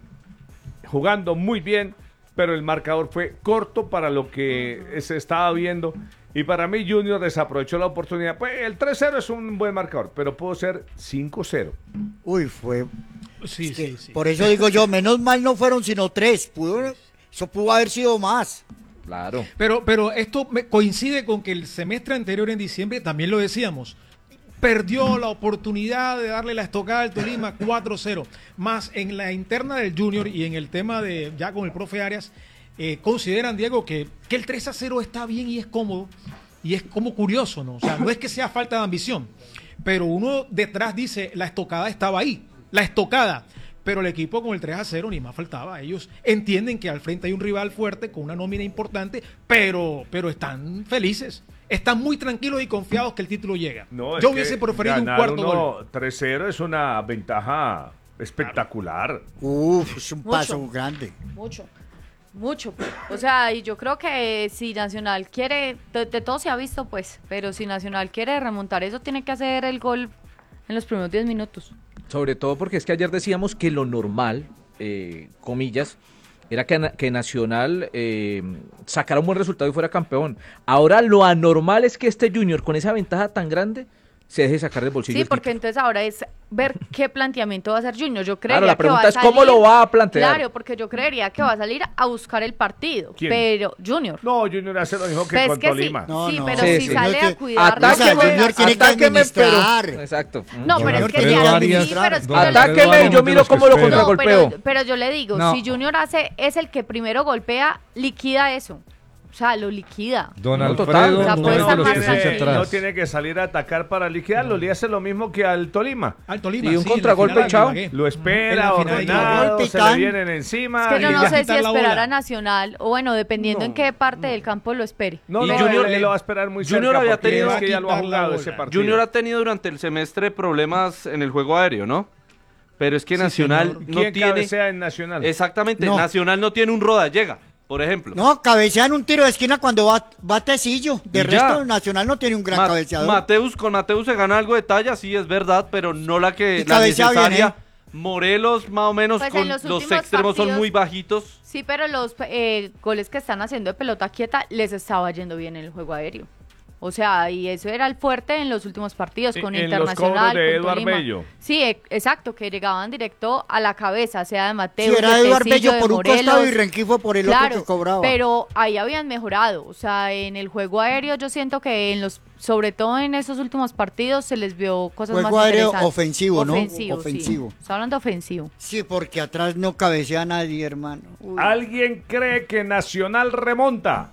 jugando muy bien, pero el marcador fue corto para lo que se estaba viendo. Y para mí Junior desaprovechó la oportunidad. Pues el tres cero es un buen marcador, pero pudo ser cinco cero. Uy, fue... Sí, es que sí, sí. Por eso digo yo, menos mal no fueron sino tres. Pudo, eso pudo haber sido más. Claro. Pero, pero esto me coincide con que el semestre anterior, en diciembre, también lo decíamos, perdió la oportunidad de darle la estocada al Tolima cuatro cero. Más en la interna del Junior y en el tema de, ya con el profe Arias, eh, consideran, Diego, que, que el tres a cero está bien y es cómodo, y es como curioso, ¿no? O sea, no es que sea falta de ambición, pero uno detrás dice, la estocada estaba ahí, la estocada. Pero el equipo con el tres a cero ni más faltaba. Ellos entienden que al frente hay un rival fuerte con una nómina importante, pero, pero están felices. Están muy tranquilos y confiados que el título llega. No, Yo hubiese preferido un cuarto gol. tres cero es una ventaja espectacular. Uf, es un Mucho. paso grande. Mucho, mucho. O sea, y yo creo que si Nacional quiere, de, de todo se ha visto pues, pero si Nacional quiere remontar eso, tiene que hacer el gol en los primeros diez minutos. Sobre todo porque es que ayer decíamos que lo normal, eh, comillas, era que, que Nacional eh, sacara un buen resultado y fuera campeón. Ahora lo anormal es que este Junior, con esa ventaja tan grande, se deje sacar del bolsillo. Sí, porque entonces ahora es ver qué planteamiento va a hacer Junior. Yo creería Claro, la que va pregunta a es salir, cómo lo va a plantear. Claro, porque yo creería que va a salir a buscar el partido. ¿Quién? Pero Junior. No, Junior hace lo mismo que Pues con que Tolima. sí, No, sí, no. pero Sí, si sí. sale Junior a que- cuidar O sea, la Junior tiene que atáqueme, pero- administrar. Exacto. No, pero es Junior que tiene ya que sí, administrar. pero es que Don yo le- Alfredo Atáqueme y Arias yo de miro los que cómo lo espera. No, contragolpeo. pero, pero yo le digo, No. si Junior hace, es el que primero golpea, liquida eso. O sea, lo liquida. Don No, Alfredo total. no O sea, es puede de estar los más que se echa Tiene- tranquilo. no atrás. tiene que salir a atacar para liquidarlo. Le hace lo mismo que al Tolima. Al Tolima, Y un sí, en la contragolpe, final chao. Ibagué. Lo En espera, la final ordenado, Golpe y se le tan. vienen encima. Es que yo y no ya. sé si quitar la esperar bola. a Nacional, o bueno, dependiendo en qué parte del campo lo espere. No, Y no, Junior- él, él lo va a esperar muy Junior cerca había porque tenido- es que ya lo ha quitar la jugado bola. ese partido. Junior ha tenido durante el semestre problemas en el juego aéreo, ¿no? Pero es que Sí, Nacional señor. no ¿Quién tiene... cabecea en Nacional? Exactamente, No. Nacional no tiene un rodallega, por ejemplo. No, cabecean un tiro de esquina cuando va, va Tecillo. De Y resto, ya. Nacional no tiene un gran Ma- cabeceador. Mateus, con Mateus se gana algo de talla, sí es verdad, pero no la que Y la cabecea bien, necesaria. ¿eh? Morelos, más o menos, Pues en con los los, últimos extremos son partidos- muy bajitos. Sí, pero los eh, goles que están haciendo de pelota quieta les estaba yendo bien en el juego aéreo. O sea, y eso era el fuerte en los últimos partidos En- con en los Internacional, cobros de con Eduard Tolima. Bello. Sí, e- exacto, que llegaban directo a la cabeza, sea de Si Mateo, era de Eduard Tecillo, Bello de por un Morelos. costado y Renquifo por el Claro, otro que cobraba. pero ahí habían mejorado. O sea, en el juego aéreo yo siento que en los, sobre todo en esos últimos partidos se les vio cosas Juego más aéreo interesantes. ofensivo, ¿no? Ofensivo, Ofensivo. sí. Está hablando ofensivo. Sí, porque atrás no cabecea nadie, hermano. Uy. ¿Alguien cree que Nacional remonta?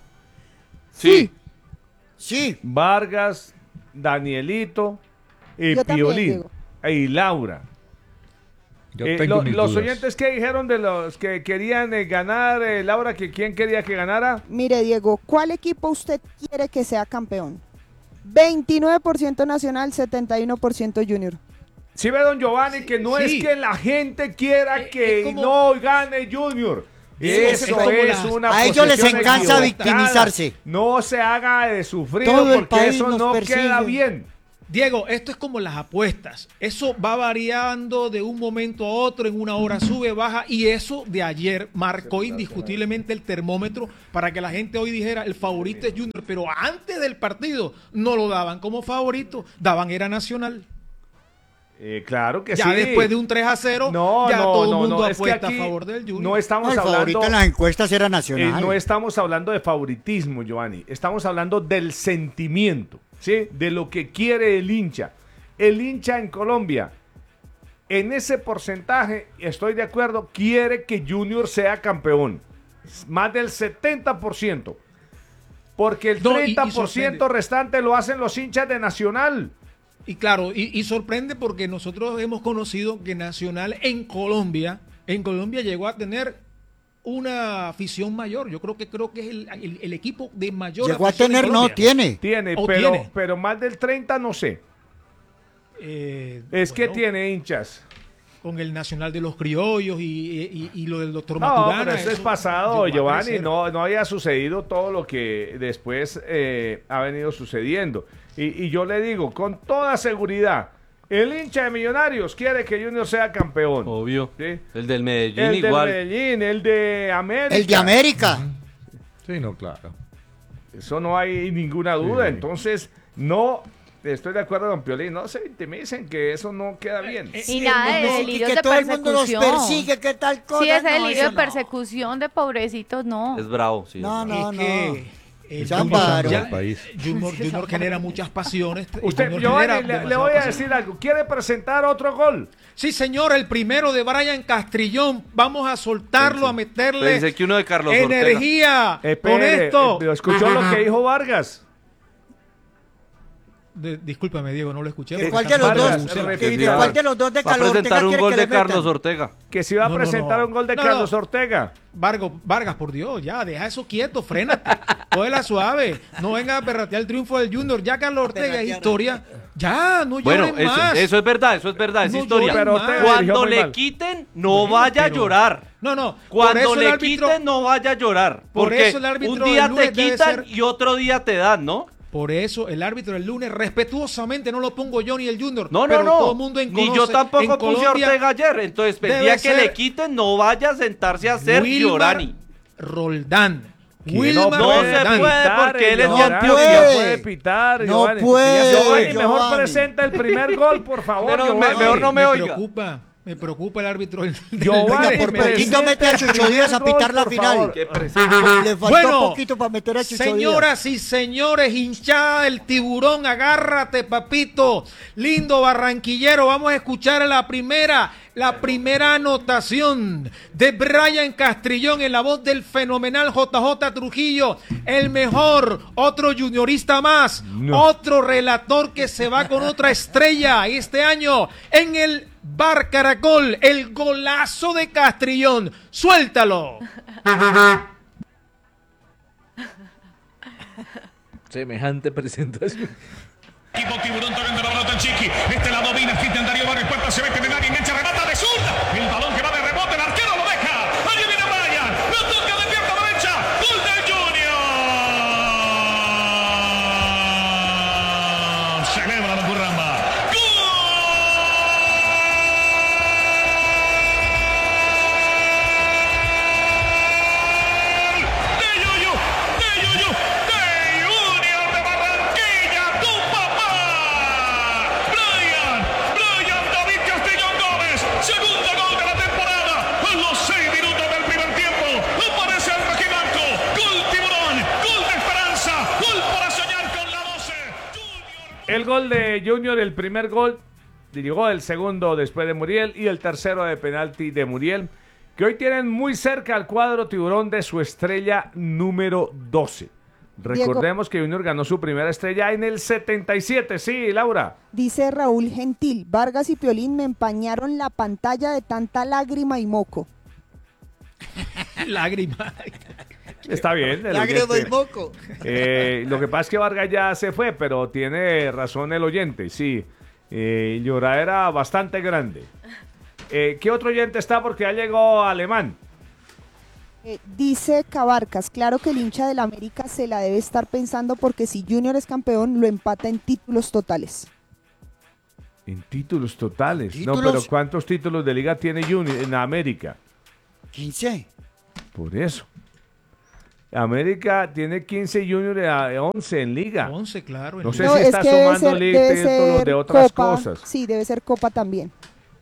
Sí. Sí, Vargas, Danielito y Yo también, Piolín Diego. y Laura. Yo Eh, tengo lo- mis los dudas. oyentes que dijeron de los que querían eh, ganar, eh, Laura, que quién quería que ganara. Mire, Diego, ¿cuál equipo usted quiere que sea campeón? veintinueve por ciento Nacional, setenta y uno por ciento Junior. Sí ve, don Giovanni, que no Sí. es que la gente quiera Eh, que es como- no gane Junior. Es Eso como es las- una A ellos les posición encanta equivocada. victimizarse. No se haga de sufrir Todo el porque país eso nos no persigue. queda bien. Diego, esto es como las apuestas. Eso va variando de un momento a otro, en una hora sube, baja, y eso de ayer marcó indiscutiblemente el termómetro para que la gente hoy dijera el favorito es Junior, pero antes del partido no lo daban como favorito, daban era Nacional. Eh, claro que Ya sí. después de un tres a cero, No, ya no, todo el no, mundo no, es que apuesta aquí a favor del Junior. No estamos El favorito hablando. en las encuestas era Eh, Nacional. no estamos hablando de favoritismo, Giovanni. Estamos hablando del sentimiento, ¿sí? De lo que quiere el hincha. El hincha en Colombia, en ese porcentaje, estoy de acuerdo, quiere que Junior sea campeón. Más del setenta por ciento. Porque el No, y- y treinta por ciento sorprende. restante lo hacen los hinchas de Nacional. Y claro, y, y sorprende porque nosotros hemos conocido que Nacional en Colombia, en Colombia llegó a tener una afición mayor. Yo creo que creo que es el, el- el equipo de mayor Llegó a afición en tener, no, Colombia. tiene. Tiene, ¿O pero, tiene? pero más del treinta no sé. Eh, Es que bueno, tiene hinchas. con el Nacional de los Criollos y, y- y lo del doctor No, Maturana. pero eso es eso pasado, llegó a Giovanni. crecer. No, no había sucedido todo lo que después eh, ha venido sucediendo. Y, y yo le digo, con toda seguridad, el hincha de Millonarios quiere que Junior sea campeón. Obvio. ¿Sí? El del Medellín El igual. de Medellín, el de América. El de América. Sí, no, claro. Eso no hay ninguna duda. Sí. Entonces, no estoy de acuerdo con Piolín. No se victimicen, que eso no queda bien. Y nada de No, y delirios que de todo el mundo nos persecución. persigue, ¿qué tal cosa? Sí, ese No, delirio eso de no. persecución de pobrecitos, no. Es bravo, sí. No, es no, bravo. no. que el Ya Junior- paro. ya- El país. Junior, Junior genera muchas pasiones. Usted, Junior Giovanni, genera le, le demasiadas voy a pasiones. decir algo. ¿Quiere presentar otro gol? Sí, señor, el primero de Brian Castrillón. Vamos a soltarlo, a meterle Pensé que uno de Carlos Ortega. energía con Espere, esto. eh, pero escuchó lo que dijo Vargas. De- discúlpame, Diego, no lo escuché. ¿De porque cuál de está los mal dos? traducido. Vargas, ¿Y de sí, cuál de los dos de Va a Carlos presentar Ortega un quiere gol que de le metan? Carlos Ortega. Que se iba a No, no, presentar no. un gol de No, Carlos no. Ortega. Vargas, Vargas, por Dios, ya, deja eso quieto, frénate. Cógela suave. No venga a perratear el triunfo del Junior. Ya Carlos Ortega es Perratear. historia. Ya, no Bueno, lloren eso, más. eso es verdad, eso es verdad, es No historia. lloren Pero más. Ortega dirigió Cuando muy le mal. quiten, no Bueno, vaya a pero- llorar. No, no. por Cuando eso el le árbitro- quiten, no vaya a llorar. por Porque eso el árbitro un del día te lunes debe quitan ser- y otro día te dan, ¿no? Por eso el árbitro del lunes, respetuosamente, no lo pongo yo ni el Junior. No, no, pero no. todo el mundo en Ni conoce- yo tampoco en puse a Colombia Ortega ayer. Entonces, el debe día que ser le quiten, no vaya a sentarse a hacer Wilmar llorani. Roldán. Que Wilmar no se Roldán. puede porque él es de No Antioquia. puede. puede pitar, No Giovanni. puede, Giovanni, mejor Giovanni. presenta el primer gol, por favor. Pero me- Giovanni. mejor no me me oiga. preocupa, me preocupa el árbitro del, del Giovanni, lunes. por Me- poquito mete a Chucho Díaz a Gol, pitar la por final. favor. Qué presión. Le faltó Bueno, poquito para meter a Chucho Díaz. Señoras y señores, hinchada del tiburón, agárrate, papito. Lindo barranquillero, vamos a escuchar la primera, la primera anotación de Brian Castrillón en la voz del fenomenal J J Trujillo, el mejor, otro juniorista más, otro relator que se va con otra estrella este año en el Bar Caracol, el golazo de Castrillón. Suéltalo. Semejante presentación. Equipo Tiburón tocando la pelota el Chiqui. Este la domina. Cristian Darío Barrio Puerta. Se mete en el área. Engancha, remata de zurda. El balón que va de rebote. El arquero lo deja. Allí viene Brian. Lo toca de pierna derecha. Gol del Junior. Celebra la Burramba. ¡Gol! De Yuyu. De Yuyu. De Junior de Barranquilla. Tu papá. Brian. Brian David Castrillón Gómez. Segundo gol de la temporada. En los seis minutos del primer tiempo. Aparece el rojiblanco. Gol Tiburón. Gol de esperanza. Gol para soñar con la doce. Junior. El gol de Junior, el primer gol, llegó el segundo después de Muriel y el tercero de penalti de Muriel, que hoy tienen muy cerca al cuadro tiburón de su estrella número doce. Recordemos que Junior ganó su primera estrella en el setenta y siete. Sí, Laura. Dice Raúl Gentil, Vargas y Piolín me empañaron la pantalla de tanta lágrima y moco. Lágrima. Está bien. el Lágrima y oyente. moco. Eh, lo que pasa es que Vargas ya se fue, pero tiene razón el oyente, sí. Eh, lloradera bastante grande. Eh, ¿Qué otro oyente está? Porque ya llegó Alemán. Eh, dice Cabarcas, claro que el hincha del América se la debe estar pensando porque si Junior es campeón lo empata en títulos totales. En títulos totales. ¿Títulos? No, pero ¿cuántos títulos de liga tiene Junior en América? quince. Por eso. América tiene quince, Junior eh, once en liga. once, claro. en No sé liga. No, si es está que debe sumando ser- liga debe y títulos ser de otras Copa, cosas. Sí, debe ser Copa también.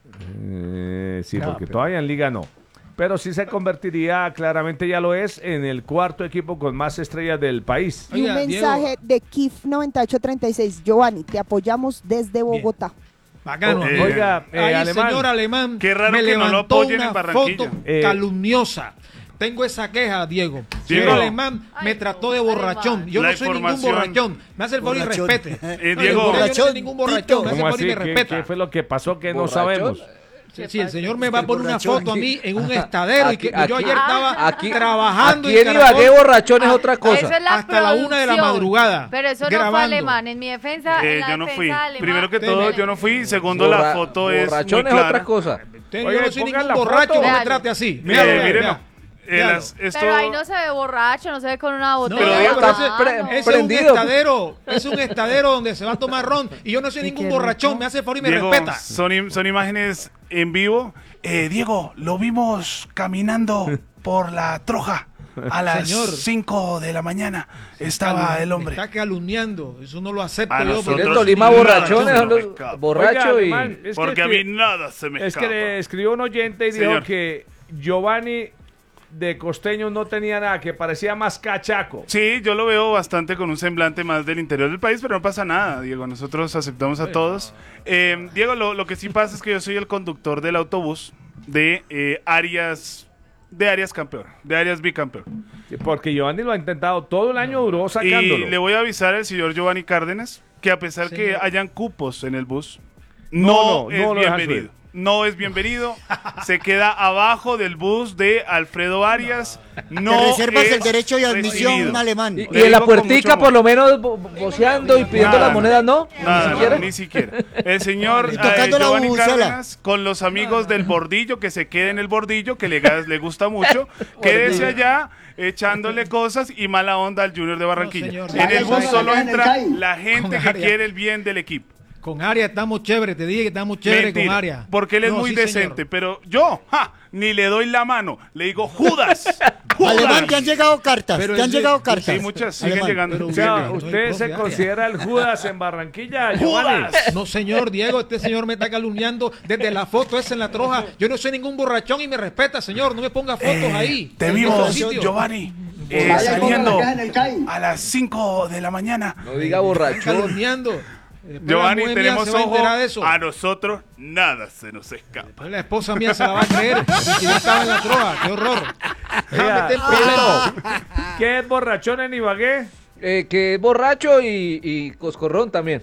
Eh, sí, No, porque pero- todavía en liga no. Pero sí se convertiría, claramente ya lo es, en el cuarto equipo con más estrellas del país. Y un Oiga, mensaje Diego. de Kif noventa y ocho treinta y seis. Giovanni, te apoyamos desde Bogotá. Bacano. Oh, amigo. oiga, eh, Ahí, Alemán. señor Alemán, Qué raro me que no lo levantó apoyen una en Barranquilla. foto Eh, calumniosa. Tengo esa queja, Diego. Diego. Señor Alemán me Ay, trató de no, borrachón. Alemán. Yo La no soy ningún información- borrachón. Me hace el favor y Borrachón. respete. Eh, No, Diego. yo no soy Borrachón, ningún Tito. borrachón. Me hace el ¿Cómo favor y así? me ¿Qué, respeta. qué fue lo que pasó que no ¿Borrachón? sabemos? Sí, el señor me va a poner una borrachón. foto a mí en un estadero y que Aquí- yo ayer aquí- estaba aquí- trabajando Aquí en en Caracol. Ibagué borrachón es otra cosa. Eso es la Hasta la una de la producción. madrugada, Pero eso no fue grabando. alemán. En mi defensa, Eh, en la yo no fui. defensa alemán, Primero que Teme. todo, yo no fui. Segundo, Borra- la foto es muy borrachón es clara. otra cosa. Entonces, Oye, yo no soy pongan ningún la borracho, foto. no me Véalo. trate así. Eh, Míralo, vea, mírenlo. vea. Eh, Véalo. las- esto- Pero ahí no se ve borracho, no se ve con una No, botella. Pero en Diego la está mano. pre- Ese es un prendido. estadero, es un estadero donde se va a tomar ron y yo no soy ningún borrachón, me hace favor y me Diego, respeta. son, im- son imágenes en vivo. Eh, Diego, lo vimos caminando por la Troja a las Señor. cinco de la mañana. Estaba Calum- el hombre. Me está calumniando, eso no lo acepto A yo. nosotros porque- En Tolima nada borrachones se son me los escapa. borracho Oiga, y... Alemán, es que Porque a mí escri- nada se me Es escapa. que le escribió un oyente y dijo Señor. que Giovanni de Costeño no tenía nada, que parecía más cachaco. Sí, yo lo veo bastante con un semblante más del interior del país, pero no pasa nada, Diego. Nosotros aceptamos a todos. Eh, Diego, lo, lo que sí pasa es que yo soy el conductor del autobús de eh, Arias, de Arias campeón, de Arias bicampeón. Porque Giovanni lo ha intentado, todo el año duró sacándolo. Y le voy a avisar al señor Giovanni Cárdenas que a pesar que Señor. hayan cupos en el bus, No, no, no, es no lo dejan bienvenido. subir. No es bienvenido. Se queda abajo del bus de Alfredo Arias. No Te reservas es el derecho de admisión, recibido. un alemán. Y, Le y en la digo con puertica mucho por lo menos bo- voceando y pidiendo Nada, las monedas, ¿no? Nada, Ni siquiera. ni siquiera. El señor Y eh, tocando la Giovanni bubucela. Cárdenas con los amigos del bordillo, que se quede en el bordillo, que le, gas- le gusta mucho, quédese allá echándole cosas y mala onda al Junior de Barranquilla. No, señor. En el bus Vaya, solo vaya, entra la gente Con que Arias. quiere el bien del equipo. Con Aria estamos chévere, te dije que estamos chévere Mentira, con Aria. porque él es No, muy sí, decente, señor. pero yo, ja, ni le doy la mano, le digo Judas. Judas. Alemán, te han llegado cartas, Pero te han ese- llegado cartas. Sí, muchas siguen Alemán. llegando. Pero O sea, Bien, ¿usted soy se profe considera el Judas en Barranquilla, Giovanni? Judas. No, señor Diego, este señor me está calumniando desde la foto esa en la troja. Yo no soy ningún borrachón y me respeta, señor. No me ponga fotos Eh, ahí. Te en vimos, esos sitios. Giovanni, eh, saliendo a las cinco de la mañana. No diga Están borrachón. calumniando. Después Giovanni, la mujer mía tenemos se va a ojo, enterar de eso. a nosotros nada se nos escapa. Después la esposa mía se la va a creer. Si yo estaba en la troja, qué horror. Oiga, Déjame meter en problemas. ¿Qué es borrachón en Ibagué? Eh, que es borracho y, y coscorrón también.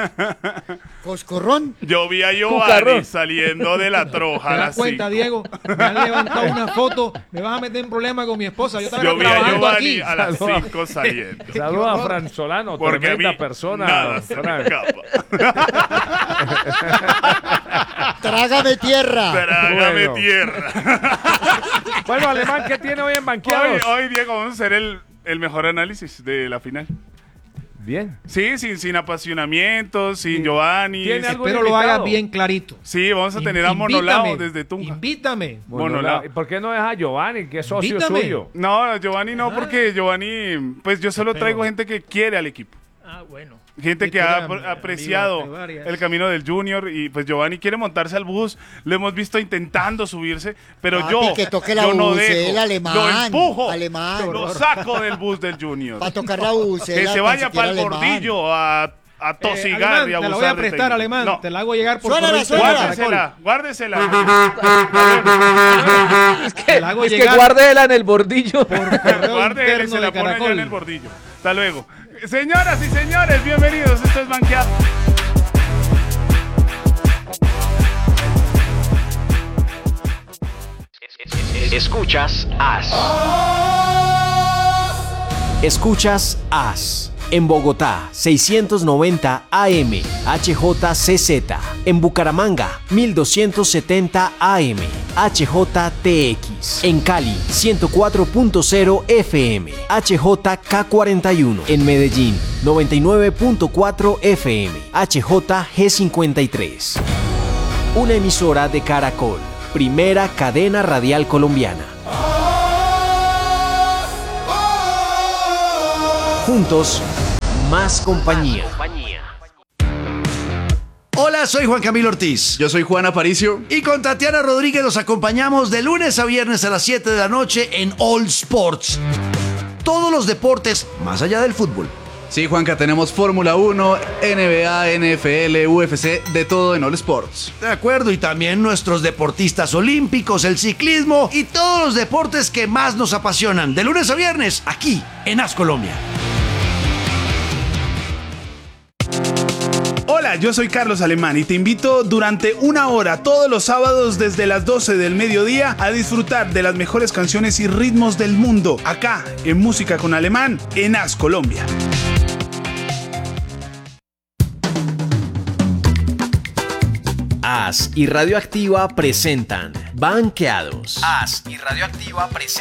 Coscorrón. Yo vi a Giovanni Cucarrón. saliendo de la troja ¿Te a das las cuenta, cinco. Diego? Me han levantado una foto. Me vas a meter en problemas con mi esposa. Yo estaba Yo vi a trabajando Giovanni aquí. a las Saluda. cinco saliendo. Saluda a Fran Solano, Porque a tremenda mí persona. nada se me Fran. escapa. Trágame tierra. Trágame Bueno. tierra. Bueno, Alemán, ¿qué tiene hoy en Hoy, banqueados? hoy, Diego, vamos a hacer el, el mejor análisis de la final. Bien. Sí, sin, sin apasionamientos, sin Giovanni. ¿Tiene algo Espero lo invitado? hagas bien clarito. Sí, vamos a tener a Invítame, Monolao desde Tunja. Invítame. Bueno, Monolao. la- ¿por qué no deja a Giovanni, que es socio Invítame. suyo? No, Giovanni no, porque Giovanni, pues yo solo traigo gente que quiere al equipo. Ah, bueno. Gente Sí, que tú ha eres apre- amigo apreciado de varias. el camino del Junior y pues Giovanni quiere montarse al bus. Lo hemos visto intentando subirse, pero Papi, yo, que toque la yo no bucela, dejo. alemán, Lo empujo, alemán. lo saco del bus del Junior. Para tocar la bucela. Que se tan vaya siquiera para el alemán. bordillo a, a Eh, tosigar alemán, y a te la voy abusar a de prestar, técnico. alemán. No, Te la hago llegar por Suénala, correo suénala. interno, guárdesela, Caracol. guárdesela. Es que, Te la hago es que llegar guárdela en el bordillo. Correo Guárdela y interno se de la pone allá Caracol. en el bordillo. Hasta luego. Señoras y señores, bienvenidos. Esto es Banqueado. Escuchas As. Escuchas As. En Bogotá, seiscientos noventa A M, H J C Z. En Bucaramanga, mil doscientos setenta A M, H J T X. En Cali, ciento cuatro punto cero F M, H J K cuarenta y uno. En Medellín, noventa y nueve punto cuatro F M, H J G cincuenta y tres. Una emisora de Caracol, primera cadena radial colombiana. Juntos, más compañía. Hola, soy Juan Camilo Ortiz. Yo soy Juan Aparicio. Y con Tatiana Rodríguez los acompañamos de lunes a viernes a las siete de la noche en All Sports. Todos los deportes más allá del fútbol. Sí, Juanca, tenemos Fórmula uno, N B A, N F L, U F C, de todo en All Sports. De acuerdo, y también nuestros deportistas olímpicos, el ciclismo y todos los deportes que más nos apasionan. De lunes a viernes, aquí en As Colombia. Hola, yo soy Carlos Alemán y te invito durante una hora todos los sábados desde las doce del mediodía a disfrutar de las mejores canciones y ritmos del mundo, acá en Música con Alemán, en As Colombia. As y Radioactiva presentan Banqueados. As y Radioactiva presentan